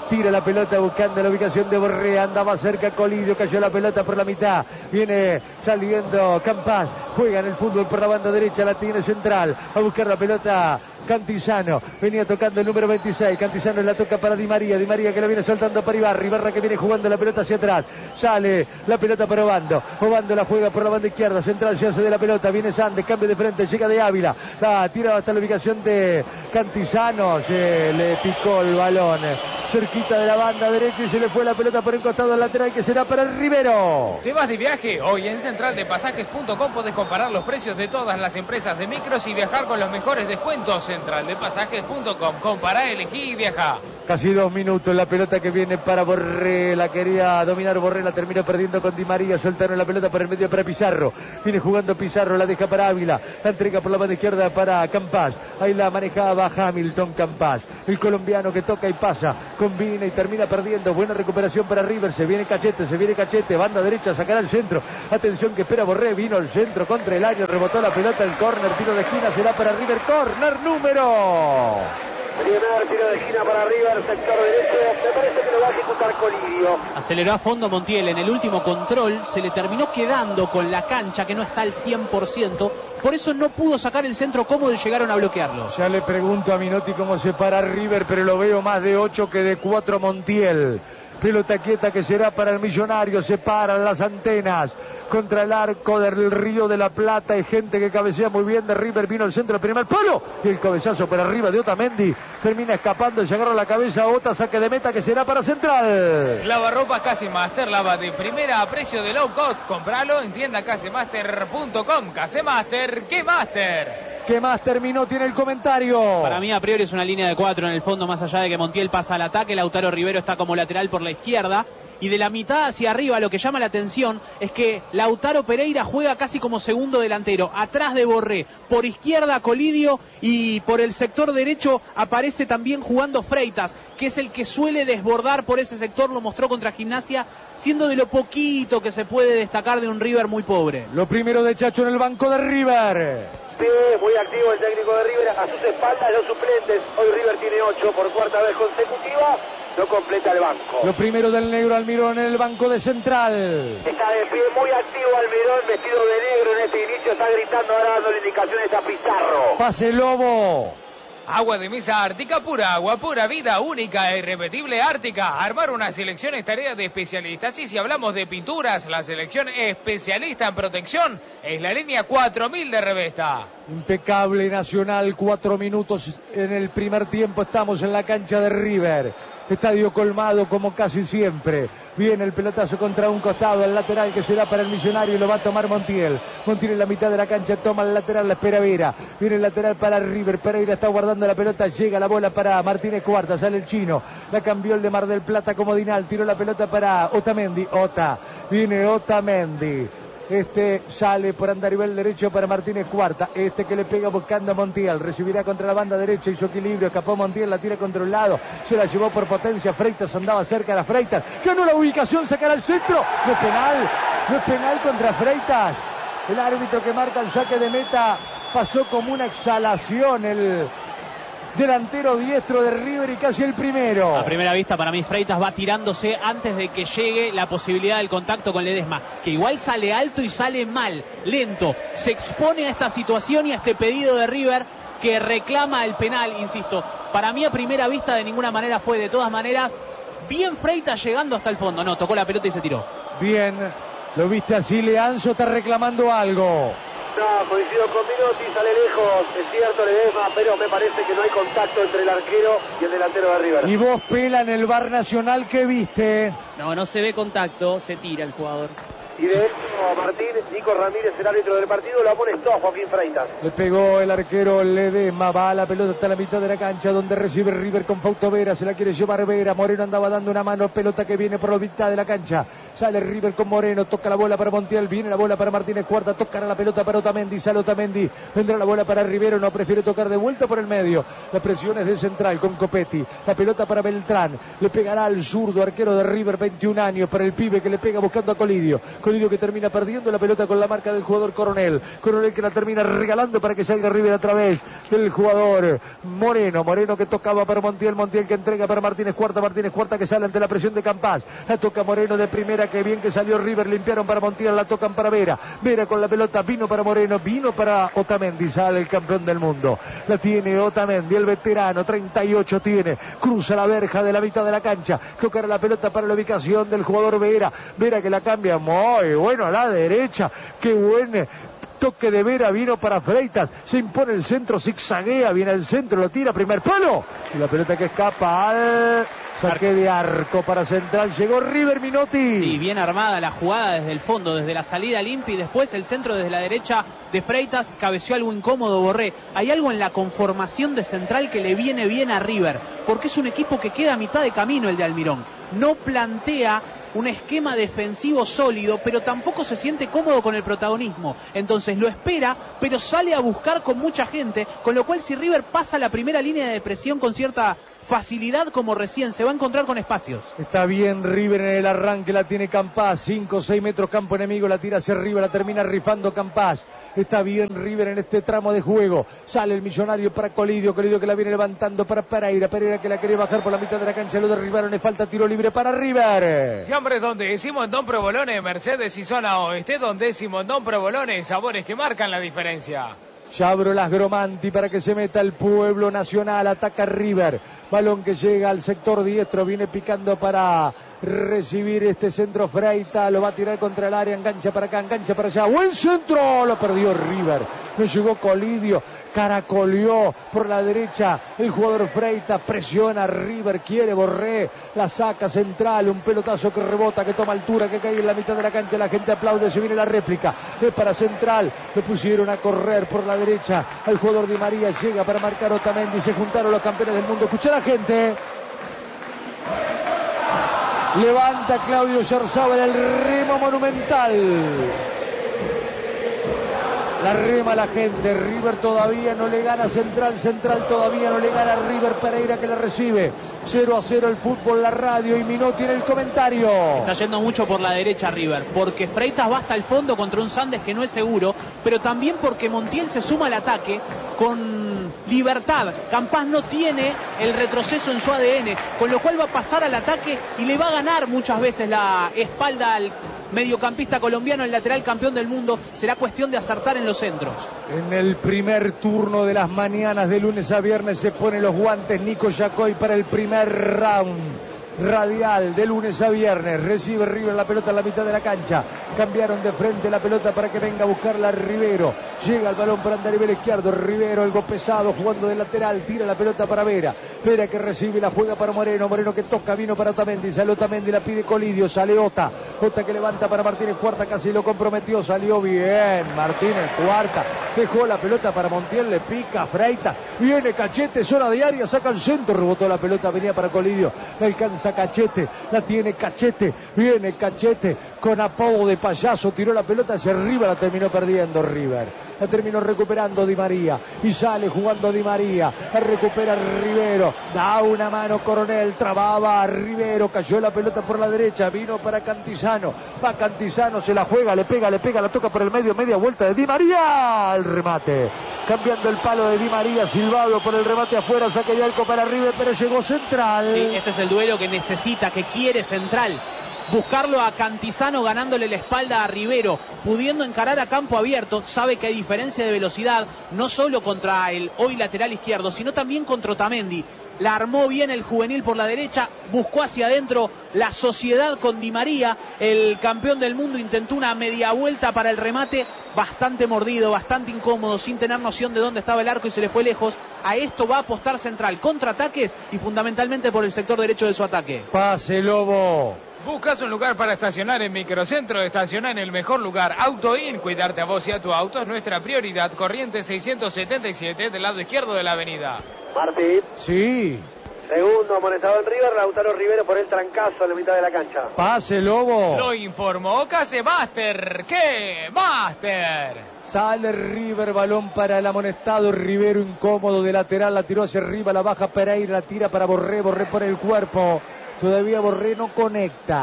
tira la pelota buscando la ubicación de Borré, andaba cerca Colidio, cayó la pelota por la mitad, viene saliendo Campas, juega en el fútbol por la banda derecha, la tiene central, a buscar la pelota Cantizano, venía tocando el número veintiséis, Cantizano la toca para Di María, Di María que la viene soltando para Ibarra, Ibarra que viene jugando la pelota hacia atrás, sale la pelota para Obando, Obando la juega por la banda izquierda, central se hace de la pelota, viene Sandes, cambio de frente, llega de Ávila, la tira hasta la ubicación de Cantizano, se le picó el balón, cerquita de la banda derecha y se le fue la pelota por el costado del lateral que será para el Rivero. ¿Te vas de viaje? Hoy en central de pasajes punto com podés comparar los precios de todas las empresas de micros y viajar con los mejores descuentos. central de pasajes punto com, compará, elegí y viaja. Casi dos minutos, la pelota que viene para Borré, la quería dominar Borré, la terminó perdiendo con Di María, soltaron la pelota por el medio para Pizarro, viene jugando Pizarro, la deja para Ávila, la entrega por la banda izquierda para Campas, ahí la manejaba Hamilton Campas, el colombiano que toca y pasa, combina y termina perdiendo, buena recuperación para River, se viene Cachete, se viene Cachete, banda derecha, sacará el centro, atención que espera Borré, vino el centro contra el área, rebotó la pelota, el córner, tiro de esquina, será para River, córner número... Primer tiro de esquina para River, sector derecho, me parece que lo va a ejecutar Colidio. Aceleró a fondo Montiel en el último control, se le terminó quedando con la cancha que no está al cien por ciento, por eso no pudo sacar el centro cómodo y llegaron a bloquearlo. Ya le pregunto a Minotti cómo se para River, pero lo veo más de ocho que de cuatro Montiel. Pelota quieta que será para el Millonario, se paran las antenas contra el arco del Río de la Plata, hay gente que cabecea muy bien de River, vino el centro del primer palo y el cabezazo por arriba de Otamendi, termina escapando, se agarra la cabeza Ota, saque de meta que será para Central. Lavarropas Casemaster, lava de primera a precio de low cost, compralo en tienda casemaster punto com. Casemaster, ¿qué master? ¿Qué más terminó? Tiene el comentario. Para mí a priori es una línea de cuatro en el fondo, más allá de que Montiel pasa al ataque, Lautaro Rivero está como lateral por la izquierda. Y de la mitad hacia arriba lo que llama la atención es que Lautaro Pereira juega casi como segundo delantero, atrás de Borré, por izquierda Colidio y por el sector derecho aparece también jugando Freitas, que es el que suele desbordar por ese sector, lo mostró contra Gimnasia, siendo de lo poquito que se puede destacar de un River muy pobre. Lo primero de Chacho en el banco de River. Sí, muy activo el técnico de River, a sus espaldas los suplentes, hoy River tiene ocho por cuarta vez consecutiva. No completa el banco. Lo primero del negro Almirón en el banco de Central. Está de pie, muy activo Almirón, vestido de negro en este inicio, está gritando ahora dando indicaciones a Pizarro. Pase Lobo. Agua de mesa Ártica, pura agua, pura vida, única e irrepetible Ártica. Armar una selección es tarea de especialistas. Y si hablamos de pinturas, la selección especialista en protección es la línea cuatro mil de Revesta. Impecable Nacional, cuatro minutos en el primer tiempo, estamos en la cancha de River. Estadio colmado como casi siempre. Viene el pelotazo contra un costado, el lateral que será para el Millonario y lo va a tomar Montiel. Montiel en la mitad de la cancha, toma el lateral, la espera Vera. Viene el lateral para River, Pereira está guardando la pelota, llega la bola para Martínez Cuarta, sale el chino. La cambió el de Mar del Plata como Dinal, tiró la pelota para Otamendi. Ota, viene Otamendi. Este sale por andarivel derecho para Martínez Cuarta. Este que le pega buscando a Montiel. Recibirá contra la banda derecha. Hizo equilibrio. Escapó Montiel. La tira contra un lado. Se la llevó por potencia. Freitas andaba cerca de la Freitas. Ganó la ubicación. Sacará al centro. No es penal. No es penal contra Freitas. El árbitro que marca el saque de meta pasó como una exhalación. El delantero diestro de River y casi el primero. A primera vista para mí Freitas va tirándose antes de que llegue la posibilidad del contacto con Ledesma, que igual sale alto y sale mal, lento, se expone a esta situación y a este pedido de River que reclama el penal, insisto. Para mí a primera vista de ninguna manera fue, de todas maneras, bien Freitas llegando hasta el fondo. No, tocó la pelota y se tiró. Bien, lo viste así, Leanzo está reclamando algo. No, coincido con Minotti, sale lejos, es cierto Ledesma, pero me parece que no hay contacto entre el arquero y el delantero de River. Y vos, Pela, en el V A R Nacional, ¿qué viste? No, no se ve contacto, se tira el jugador. Y de hecho, Martín, Nico Ramírez, el árbitro del partido, lo pone todo Joaquín Freitas. Le pegó el arquero Ledesma, va a la pelota hasta la mitad de la cancha, donde recibe River con Fausto Vera, se la quiere llevar Vera, Moreno andaba dando una mano, pelota que viene por la mitad de la cancha, sale River con Moreno, toca la bola para Montiel, viene la bola para Martínez Cuarta, tocará la pelota para Otamendi, sale Otamendi, vendrá la bola para Rivero, no prefiere tocar de vuelta por el medio, la presión es de Central con Copetti, la pelota para Beltrán, le pegará al zurdo, arquero de River, veintiún años, para el pibe que le pega buscando a Colidio, Colidio que termina perdiendo la pelota con la marca del jugador Coronel. Coronel que la termina regalando para que salga River a través del jugador Moreno. Moreno que tocaba para Montiel. Montiel que entrega para Martínez Cuarta. Martínez Cuarta que sale ante la presión de Campás. La toca Moreno de primera. Que bien que salió River. Limpiaron para Montiel. La tocan para Vera. Vera con la pelota. Vino para Moreno. Vino para Otamendi. Sale el campeón del mundo. La tiene Otamendi. El veterano. treinta y ocho tiene. Cruza la verja de la mitad de la cancha. Tocará la pelota para la ubicación del jugador Vera. Vera que la cambia muy bueno a la derecha. Qué buen toque de Vera, vino para Freitas, se impone el centro, zigzaguea, viene al centro, lo tira, primer palo, y la pelota que escapa al saque de arco para Central, llegó River Minotti. Sí, bien armada la jugada desde el fondo, desde la salida limpia y después el centro desde la derecha de Freitas, cabeció algo incómodo Borré. Hay algo en la conformación de Central que le viene bien a River, porque es un equipo que queda a mitad de camino el de Almirón, no plantea un esquema defensivo sólido, pero tampoco se siente cómodo con el protagonismo. Entonces lo espera, pero sale a buscar con mucha gente, con lo cual si River pasa la primera línea de presión con cierta facilidad como recién, se va a encontrar con espacios. Está bien River en el arranque, la tiene Campás, cinco o seis metros campo enemigo, la tira hacia arriba, la termina rifando Campás. Está bien River en este tramo de juego, sale el millonario para Colidio, Colidio que la viene levantando para Pereira, Pereira que la quería bajar por la mitad de la cancha, lo derribaron, le falta tiro libre para River. Fiambres donde decimos Don Provolone, Mercedes y zona oeste, donde decimos Don Provolone, sabores que marcan la diferencia. Yabro Las Gromanti para que se meta el pueblo nacional, ataca River, balón que llega al sector diestro, viene picando para recibir este centro Freitas, lo va a tirar contra el área, engancha para acá, engancha para allá, buen centro, lo perdió River, no llegó Colidio, caracoleó por la derecha el jugador Freitas, presiona River, quiere Borré, la saca Central, un pelotazo que rebota, que toma altura, que cae en la mitad de la cancha, la gente aplaude, se viene la réplica, es para Central, lo pusieron a correr por la derecha, al jugador Di María, llega para marcar Otamendi, se juntaron los campeones del mundo, escucha la gente. Levanta Claudio Yarzábal el remo monumental. La rema la gente. River todavía no le gana a Central. Central todavía no le gana a River. Pereira que la recibe. cero a cero el fútbol, la radio y Minotti en el comentario. Está yendo mucho por la derecha River, porque Freitas va hasta el fondo contra un Sandes que no es seguro, pero también porque Montiel se suma al ataque con libertad. Campás no tiene el retroceso en su A D N, con lo cual va a pasar al ataque y le va a ganar muchas veces la espalda al mediocampista colombiano, el lateral campeón del mundo. Será cuestión de acertar en los centros. En el primer turno de las mañanas de lunes a viernes se pone los guantes Nico Yacoy para el primer round radial de lunes a viernes. Recibe River la pelota en la mitad de la cancha, cambiaron de frente la pelota para que venga a buscarla Rivero, llega el balón para andar a nivel izquierdo, Rivero algo pesado jugando de lateral, tira la pelota para Vera, Vera que recibe la juega para Moreno, Moreno que toca, vino para Otamendi, sale Otamendi, la pide Colidio, sale Ota, Ota que levanta para Martínez Cuarta, casi lo comprometió, salió bien Martínez Cuarta, dejó la pelota para Montiel, le pica Freitas, viene Cachete, zona de área, saca el centro, rebotó la pelota, venía para Colidio, la alcanza Cachete, la tiene Cachete, viene Cachete con apodo de payaso, tiró la pelota hacia arriba, la terminó perdiendo River, la terminó recuperando Di María y sale jugando Di María, la recupera Rivero, da una mano Coronel, trababa a Rivero, cayó la pelota por la derecha, vino para Cantizano, va Cantizano, se la juega, le pega, le pega, la toca por el medio, media vuelta de Di María, el remate, cambiando el palo de Di María, silbado por el remate afuera, saque de arco para River, pero llegó Central. Sí, este es el duelo que necesita, que quiere Central. Buscarlo a Cantizano ganándole la espalda a Rivero, pudiendo encarar a campo abierto. Sabe que hay diferencia de velocidad, no solo contra el hoy lateral izquierdo, sino también contra Otamendi. La armó bien el juvenil por la derecha, buscó hacia adentro la sociedad con Di María, el campeón del mundo intentó una media vuelta para el remate, bastante mordido, bastante incómodo, sin tener noción de dónde estaba el arco y se le fue lejos. A esto va a apostar Central, contraataques y fundamentalmente por el sector derecho de su ataque. Pase Lobo. ¿Buscas un lugar para estacionar en Microcentro? Estaciona en el mejor lugar. AutoIn, cuidarte a vos y a tu auto es nuestra prioridad. Corriente seiscientos setenta y siete del lado izquierdo de la avenida. Martín. Sí. Segundo amonestado en River, Lautaro Rivero por el trancazo en la mitad de la cancha. Pase Lobo. Lo informó Case Master. ¿Qué? Master. Sale River, balón para el amonestado Rivero, incómodo de lateral, la tiró hacia arriba, la baja Pereira, la tira para Borré, Borré por el cuerpo. Todavía Borré no conecta.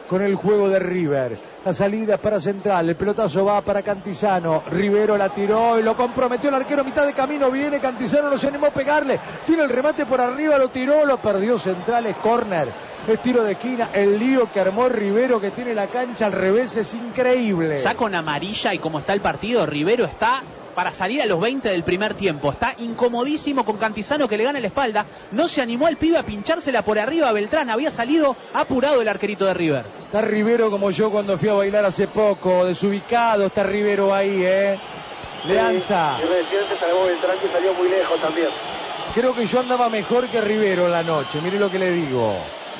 con el juego de River. La salida es para Central, el pelotazo va para Cantizano, Rivero la tiró y lo comprometió el arquero a mitad de camino, viene Cantizano, no se animó a pegarle, tiene el remate por arriba, lo tiró, lo perdió Central, es córner, es tiro de esquina, el lío que armó Rivero, que tiene la cancha al revés, es increíble. Ya con amarilla y como está el partido, Rivero está para salir a los veinte del primer tiempo. Está incomodísimo con Cantizano, que le gana la espalda. No se animó el pibe a pinchársela por arriba a Beltrán. Había salido apurado el arquerito de River. Está Rivero como yo cuando fui a bailar hace poco, desubicado. Está Rivero ahí, ¿eh? Leanza. Sí, y recién se salvó Beltrán, que salió muy lejos también. Creo que yo andaba mejor que Rivero en la noche. Mire lo que le digo.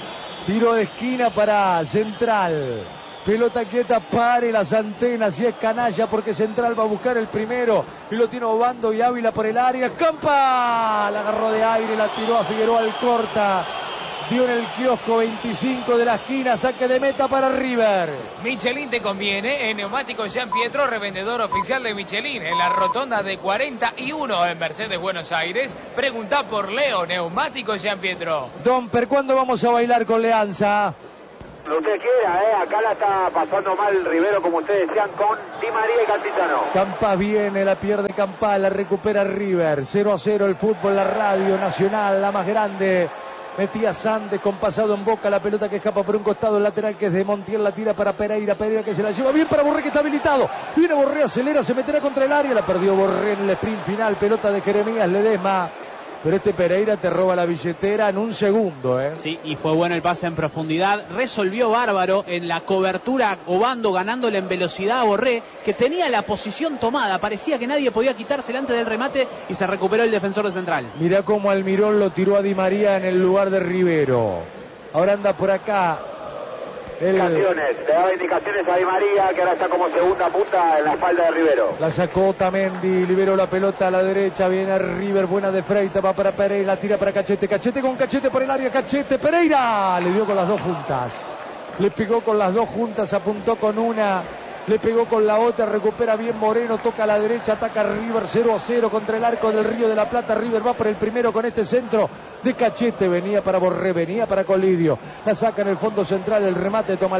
Tiro de esquina para Central. Pelota quieta, pare las antenas y es canalla porque Central va a buscar el primero y lo tiene Obando y Ávila por el área. ¡Campa! La agarró de aire, la tiró a Figueroa al corta. Dio en el kiosco veinticinco de la esquina, saque de meta para River. Michelin te conviene, en Neumáticos Jean Pietro, revendedor oficial de Michelin, en la rotonda de cuarenta y uno en Mercedes, Buenos Aires. Pregunta por Leo, Neumáticos Jean Pietro. Domper, ¿cuándo vamos a bailar con Leanza? Lo que usted quiera, ¿eh? Acá la está pasando mal Rivero, como ustedes decían, con Di María y Cantizano. Campas viene, la pierde Campas, la recupera River. cero a cero el fútbol, la radio nacional, la más grande. Metía Sandes con pasado en Boca, la pelota que escapa por un costado, el lateral que es de Montiel, la tira para Pereira, Pereira que se la lleva bien para Borré, que está habilitado. Viene Borré, acelera, se meterá contra el área, la perdió Borré en el sprint final, pelota de Jeremías Ledesma. Pero este Pereira te roba la billetera en un segundo, ¿eh? Sí, y fue bueno el pase en profundidad. Resolvió bárbaro en la cobertura, Obando ganándole en velocidad a Borré, que tenía la posición tomada. Parecía que nadie podía quitársela antes del remate y se recuperó el defensor de Central. Mirá cómo Almirón lo tiró a Di María en el lugar de Rivero. Ahora anda por acá. El... Indicaciones, le daba indicaciones a Di María, que ahora está como segunda punta en la espalda de Rivero. La sacó Otamendi, liberó la pelota a la derecha, viene River, buena de Freitas, va para Pereira, tira para Cachete, Cachete con Cachete por el área, Cachete, Pereira, le dio con las dos juntas, le pegó con las dos juntas, apuntó con una, le pegó con la otra, recupera bien Moreno, toca a la derecha, ataca River cero a cero contra el arco del Río de la Plata. River va por el primero con este centro de Cachete, venía para Borré, venía para Colidio, la saca en el fondo central, el remate toma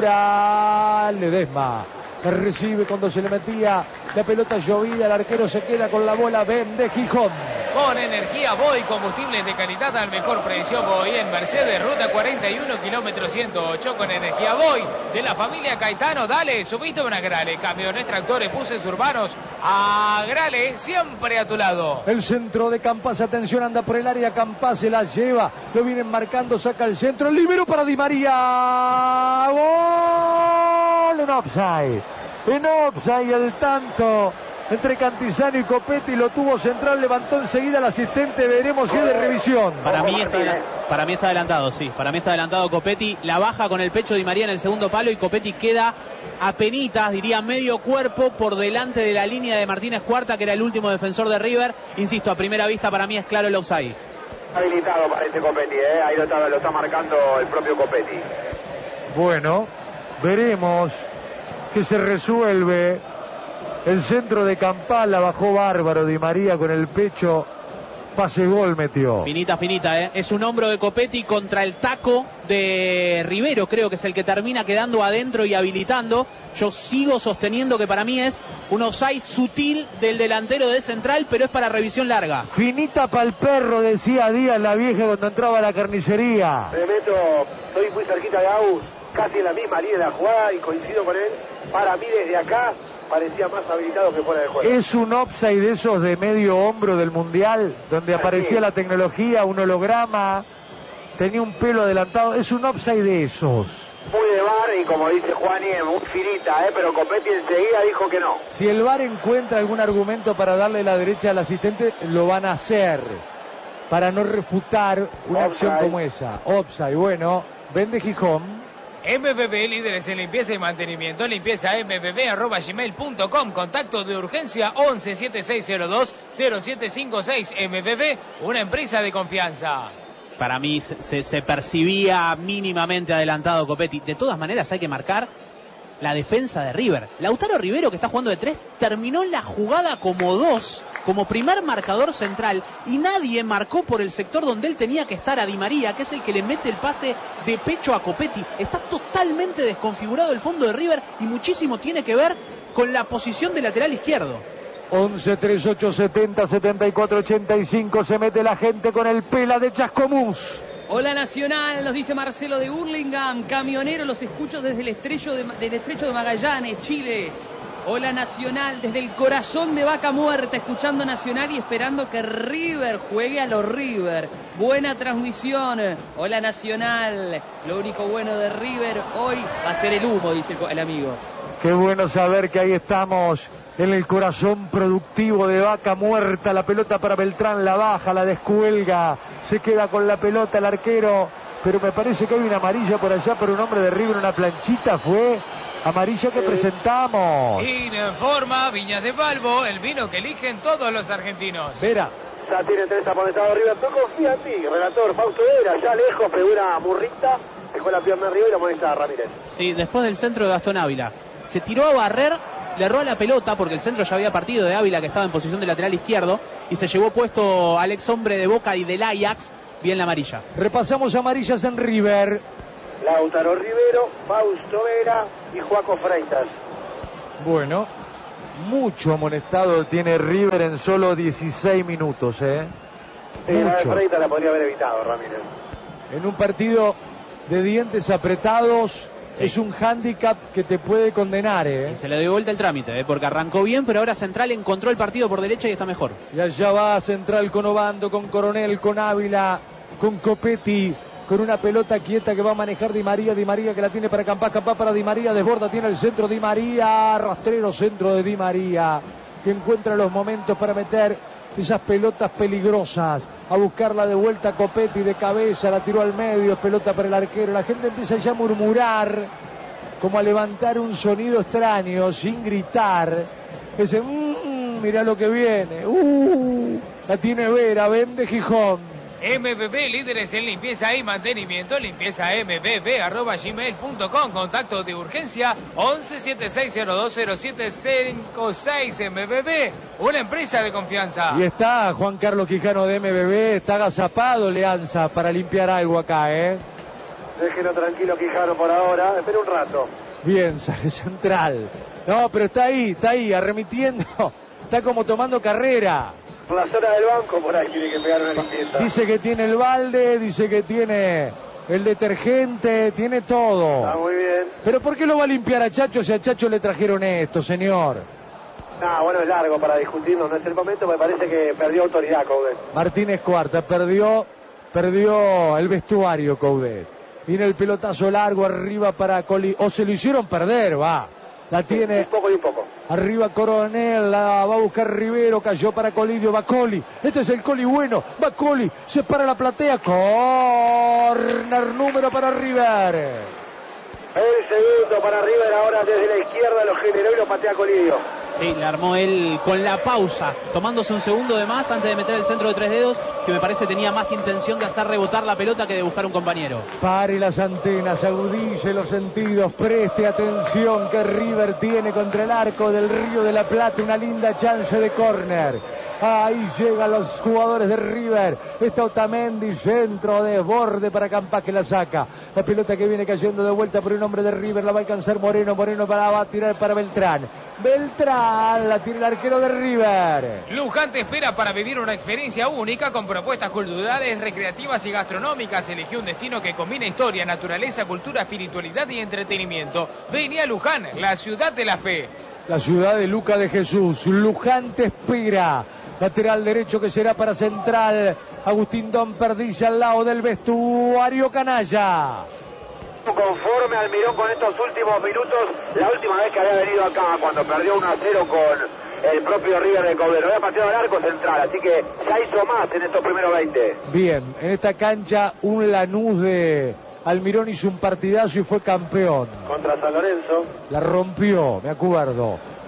altura, Ledesma, la recibe cuando se le metía la pelota llovida, el arquero se queda con la bola, vende Gijón. Con energía Boy, combustibles de calidad al mejor precio. Boy en Mercedes, ruta cuarenta y uno, kilómetro ciento ocho. Con energía Boy de la familia Caetano. Dale, subiste una Grale. Camiones, tractores, buses urbanos. A Grale, siempre a tu lado. El centro de Campas, atención, anda por el área. Campas se la lleva. Lo vienen marcando, saca el centro. El libero para Di María. Gol en offside. En offside el tanto entre Cantizano y Copetti, lo tuvo Central, levantó enseguida el asistente, veremos si es de revisión. Para mí está, para mí está adelantado, sí, para mí está adelantado Copetti, la baja con el pecho Di María en el segundo palo y Copetti queda apenitas, diría medio cuerpo por delante de la línea de Martínez Cuarta, que era el último defensor de River. Insisto, a primera vista para mí es claro el offside. Habilitado para este Copetti, ¿eh? Ahí lo está, lo está marcando el propio Copetti. Bueno, veremos que se resuelve. El centro de Campala bajó bárbaro Di María con el pecho, pase gol metió. Finita, finita, ¿eh? Es un hombro de Copetti contra el taco de Rivero, creo que es el que termina quedando adentro y habilitando. Yo sigo sosteniendo que para mí es un offside sutil del delantero de Central, pero es para revisión larga. Finita pa'l perro, decía Díaz la vieja cuando entraba a la carnicería. Me meto, estoy muy cerquita de Agus, casi en la misma línea de la jugada y coincido con él. Para mí desde acá parecía más habilitado que fuera de juego. Es un offside de esos de medio hombro del Mundial, donde aparecía sí. La tecnología, un holograma, tenía un pelo adelantado. Es un offside de esos. Muy de V A R y como dice Juani, muy finita, ¿eh? Pero Copetti enseguida dijo que no. Si el V A R encuentra algún argumento para darle la derecha al asistente, lo van a hacer, para no refutar una offside. Acción como esa. Offside, bueno, vende Gijón. M B B, líderes en limpieza y mantenimiento. Limpieza m b b arroba gmail punto com. Contacto de urgencia once setenta y seis cero dos cero siete cinco seis. M B B, una empresa de confianza. Para mí se, se percibía mínimamente adelantado Copetti. De todas maneras hay que marcar la defensa de River. Lautaro Rivero, que está jugando de tres, terminó la jugada como dos como primer marcador central y nadie marcó por el sector donde él tenía que estar, a Di María, que es el que le mete el pase de pecho a Copetti. Está totalmente desconfigurado el fondo de River y muchísimo tiene que ver con la posición de lateral izquierdo. once, treinta y ocho, setenta, setenta y cuatro, ochenta y cinco. Se mete la gente con el Pela de Chascomús. Hola Nacional, nos dice Marcelo de Hurlingham. Camionero, los escucho desde el estrecho de, del estrecho de Magallanes, Chile. Hola Nacional, desde el corazón de Vaca Muerta, escuchando Nacional y esperando que River juegue a los River. Buena transmisión. Hola Nacional, lo único bueno de River hoy va a ser el humo, dice el amigo. Qué bueno saber que ahí estamos en el corazón productivo de Vaca Muerta. La pelota para Beltrán, la baja, la descuelga, se queda con la pelota el arquero, pero me parece que hay una amarilla por allá por un hombre de River, una planchita fue... Amarilla que presentamos. Informa Viñas de Balbo, el vino que eligen todos los argentinos. Vera. Ya tiene tres amonestados River. No confía en ti, relator Fausto Vera. Ya lejos, pegó una murrita. Dejó la pierna arriba y la amonesta a Ramírez. Sí, después del centro de Gastón Ávila. Se tiró a barrer, le erró a la pelota porque el centro ya había partido de Ávila, que estaba en posición de lateral izquierdo. Y se llevó puesto al ex hombre de Boca y del Ajax. Bien la amarilla. Repasamos amarillas en River. Lautaro Rivero, Fausto Vera y Joaco Freitas. Bueno, mucho amonestado tiene River en solo dieciséis minutos, ¿eh? Sí, la de Freitas la podría haber evitado, Ramírez. En un partido de dientes apretados, sí. Es un hándicap que te puede condenar, ¿eh? Y se le dio vuelta el trámite, ¿eh? Porque arrancó bien, pero ahora Central encontró el partido por derecha y está mejor. Y allá va Central con Obando, con Coronel, con Ávila, con Copetti, con una pelota quieta que va a manejar Di María, Di María que la tiene para Campás, Campás para Di María, desborda, tiene el centro Di María, rastrero centro de Di María, que encuentra los momentos para meter esas pelotas peligrosas, a buscarla de vuelta Copetti de cabeza, la tiró al medio, es pelota para el arquero, la gente empieza ya a murmurar, como a levantar un sonido extraño, sin gritar, ese, mmm, mirá lo que viene, uh, la tiene Vera, vende Gijón. M B B, líderes en limpieza y mantenimiento, limpieza m b b arroba gmail punto com, contacto de urgencia once setenta y seis cero dos cero siete cinco seis. M B B, una empresa de confianza. Y está Juan Carlos Quijano de M B B, está agazapado Leanza para limpiar algo acá, ¿eh? Déjenlo tranquilo Quijano por ahora, espera un rato. Bien, sale Central. No, pero está ahí, está ahí, arremitiendo, está como tomando carrera. La zona del banco, por ahí tiene que pegar una limpieza. Dice que tiene el balde, dice que tiene el detergente, tiene todo. Está muy bien. Pero ¿por qué lo va a limpiar a Chacho si a Chacho le trajeron esto, señor? No, bueno, es largo para discutirlo, no es el momento, me parece que perdió autoridad Coudet. Martínez Cuarta perdió, perdió el vestuario Coudet. Viene el pelotazo largo arriba para Coli, o se lo hicieron perder, va. La tiene un poco y un poco. Arriba Coronel, la va a buscar Rivero, cayó para Colidio, va Coli. Este es el Coli bueno, va Coli, se para la platea, corner número para River. El segundo para River, ahora desde la izquierda lo generó y lo patea Colidio. Sí, le armó él con la pausa, tomándose un segundo de más antes de meter el centro de tres dedos, que me parece tenía más intención de hacer rebotar la pelota que de buscar un compañero. Pare las antenas, agudice los sentidos, preste atención que River tiene contra el arco del Río de la Plata una linda chance de córner. Ahí llegan los jugadores de River. Está Otamendi, centro de borde para Campás que la saca. La pelota que viene cayendo de vuelta por un hombre de River, la va a alcanzar Moreno, Moreno para, va a tirar para Beltrán. Beltrán, la tira el arquero de River. Luján te espera para vivir una experiencia única con propuestas culturales, recreativas y gastronómicas. Elegí un destino que combina historia, naturaleza, cultura, espiritualidad y entretenimiento. Vení a Luján, la ciudad de la fe. La ciudad de Luca de Jesús. Luján te espera. Lateral derecho que será para Central. Agustín Don Perdice al lado del vestuario canalla. Conforme Almirón con estos últimos minutos, la última vez que había venido acá, cuando perdió uno a cero con el propio River de Coudet, había pateado al arco Central, así que ya hizo más en estos primeros veinte. Bien, en esta cancha un Lanús de Almirón hizo un partidazo y fue campeón. Contra San Lorenzo. La rompió, me acuerdo.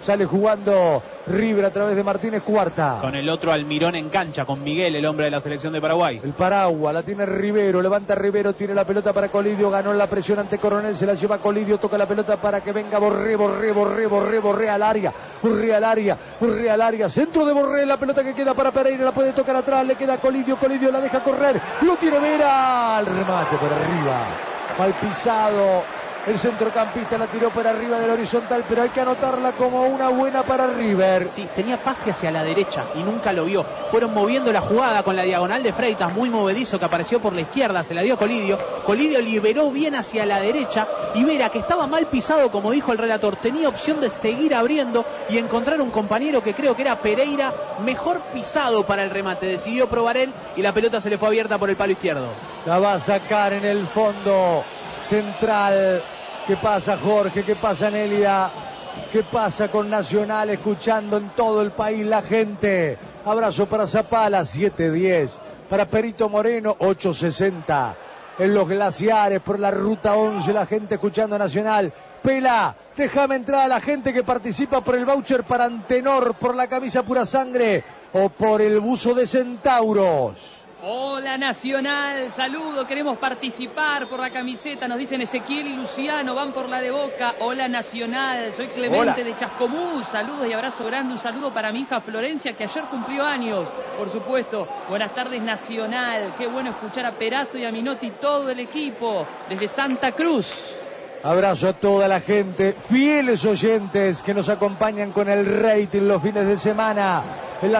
Sale jugando River a través de Martínez Cuarta. Con el otro Almirón en cancha, con Miguel, el hombre de la selección de Paraguay. El paraguas, la tiene Rivero, levanta Rivero, tiene la pelota para Colidio, ganó la presión ante Coronel, se la lleva Colidio, toca la pelota para que venga Borré, Borré, Borré, Borré, Borré al área, Borré al área, Borré al área, centro de Borré, la pelota que queda para Pereira, la puede tocar atrás, le queda Colidio, Colidio la deja correr, lo tiene Vera, al remate por arriba, mal pisado. El centrocampista la tiró para arriba del horizontal, pero hay que anotarla como una buena para River. Sí, tenía pase hacia la derecha y nunca lo vio. Fueron moviendo la jugada con la diagonal de Freitas, muy movedizo, que apareció por la izquierda, se la dio Colidio. Colidio liberó bien hacia la derecha y Vera, que estaba mal pisado, como dijo el relator, tenía opción de seguir abriendo y encontrar un compañero que creo que era Pereira, mejor pisado para el remate. Decidió probar él y la pelota se le fue abierta por el palo izquierdo. La va a sacar en el fondo central. ¿Qué pasa, Jorge? ¿Qué pasa, Nelia? ¿Qué pasa con Nacional? Escuchando en todo el país la gente. Abrazo para Zapala, siete diez. Para Perito Moreno, ocho sesenta. En los glaciares, por la ruta once, la gente escuchando Nacional. Pela, déjame entrar a la gente que participa por el voucher para Antenor, por la camisa Pura Sangre o por el buzo de Centauros. Hola Nacional, saludo, queremos participar por la camiseta, nos dicen Ezequiel y Luciano, van por la de Boca. Hola Nacional, soy Clemente Hola. de Chascomús, saludos y abrazo grande, un saludo para mi hija Florencia que ayer cumplió años, por supuesto. Buenas tardes Nacional, qué bueno escuchar a Perazo y a Minotti, todo el equipo, desde Santa Cruz. Abrazo a toda la gente, fieles oyentes que nos acompañan con el rating los fines de semana.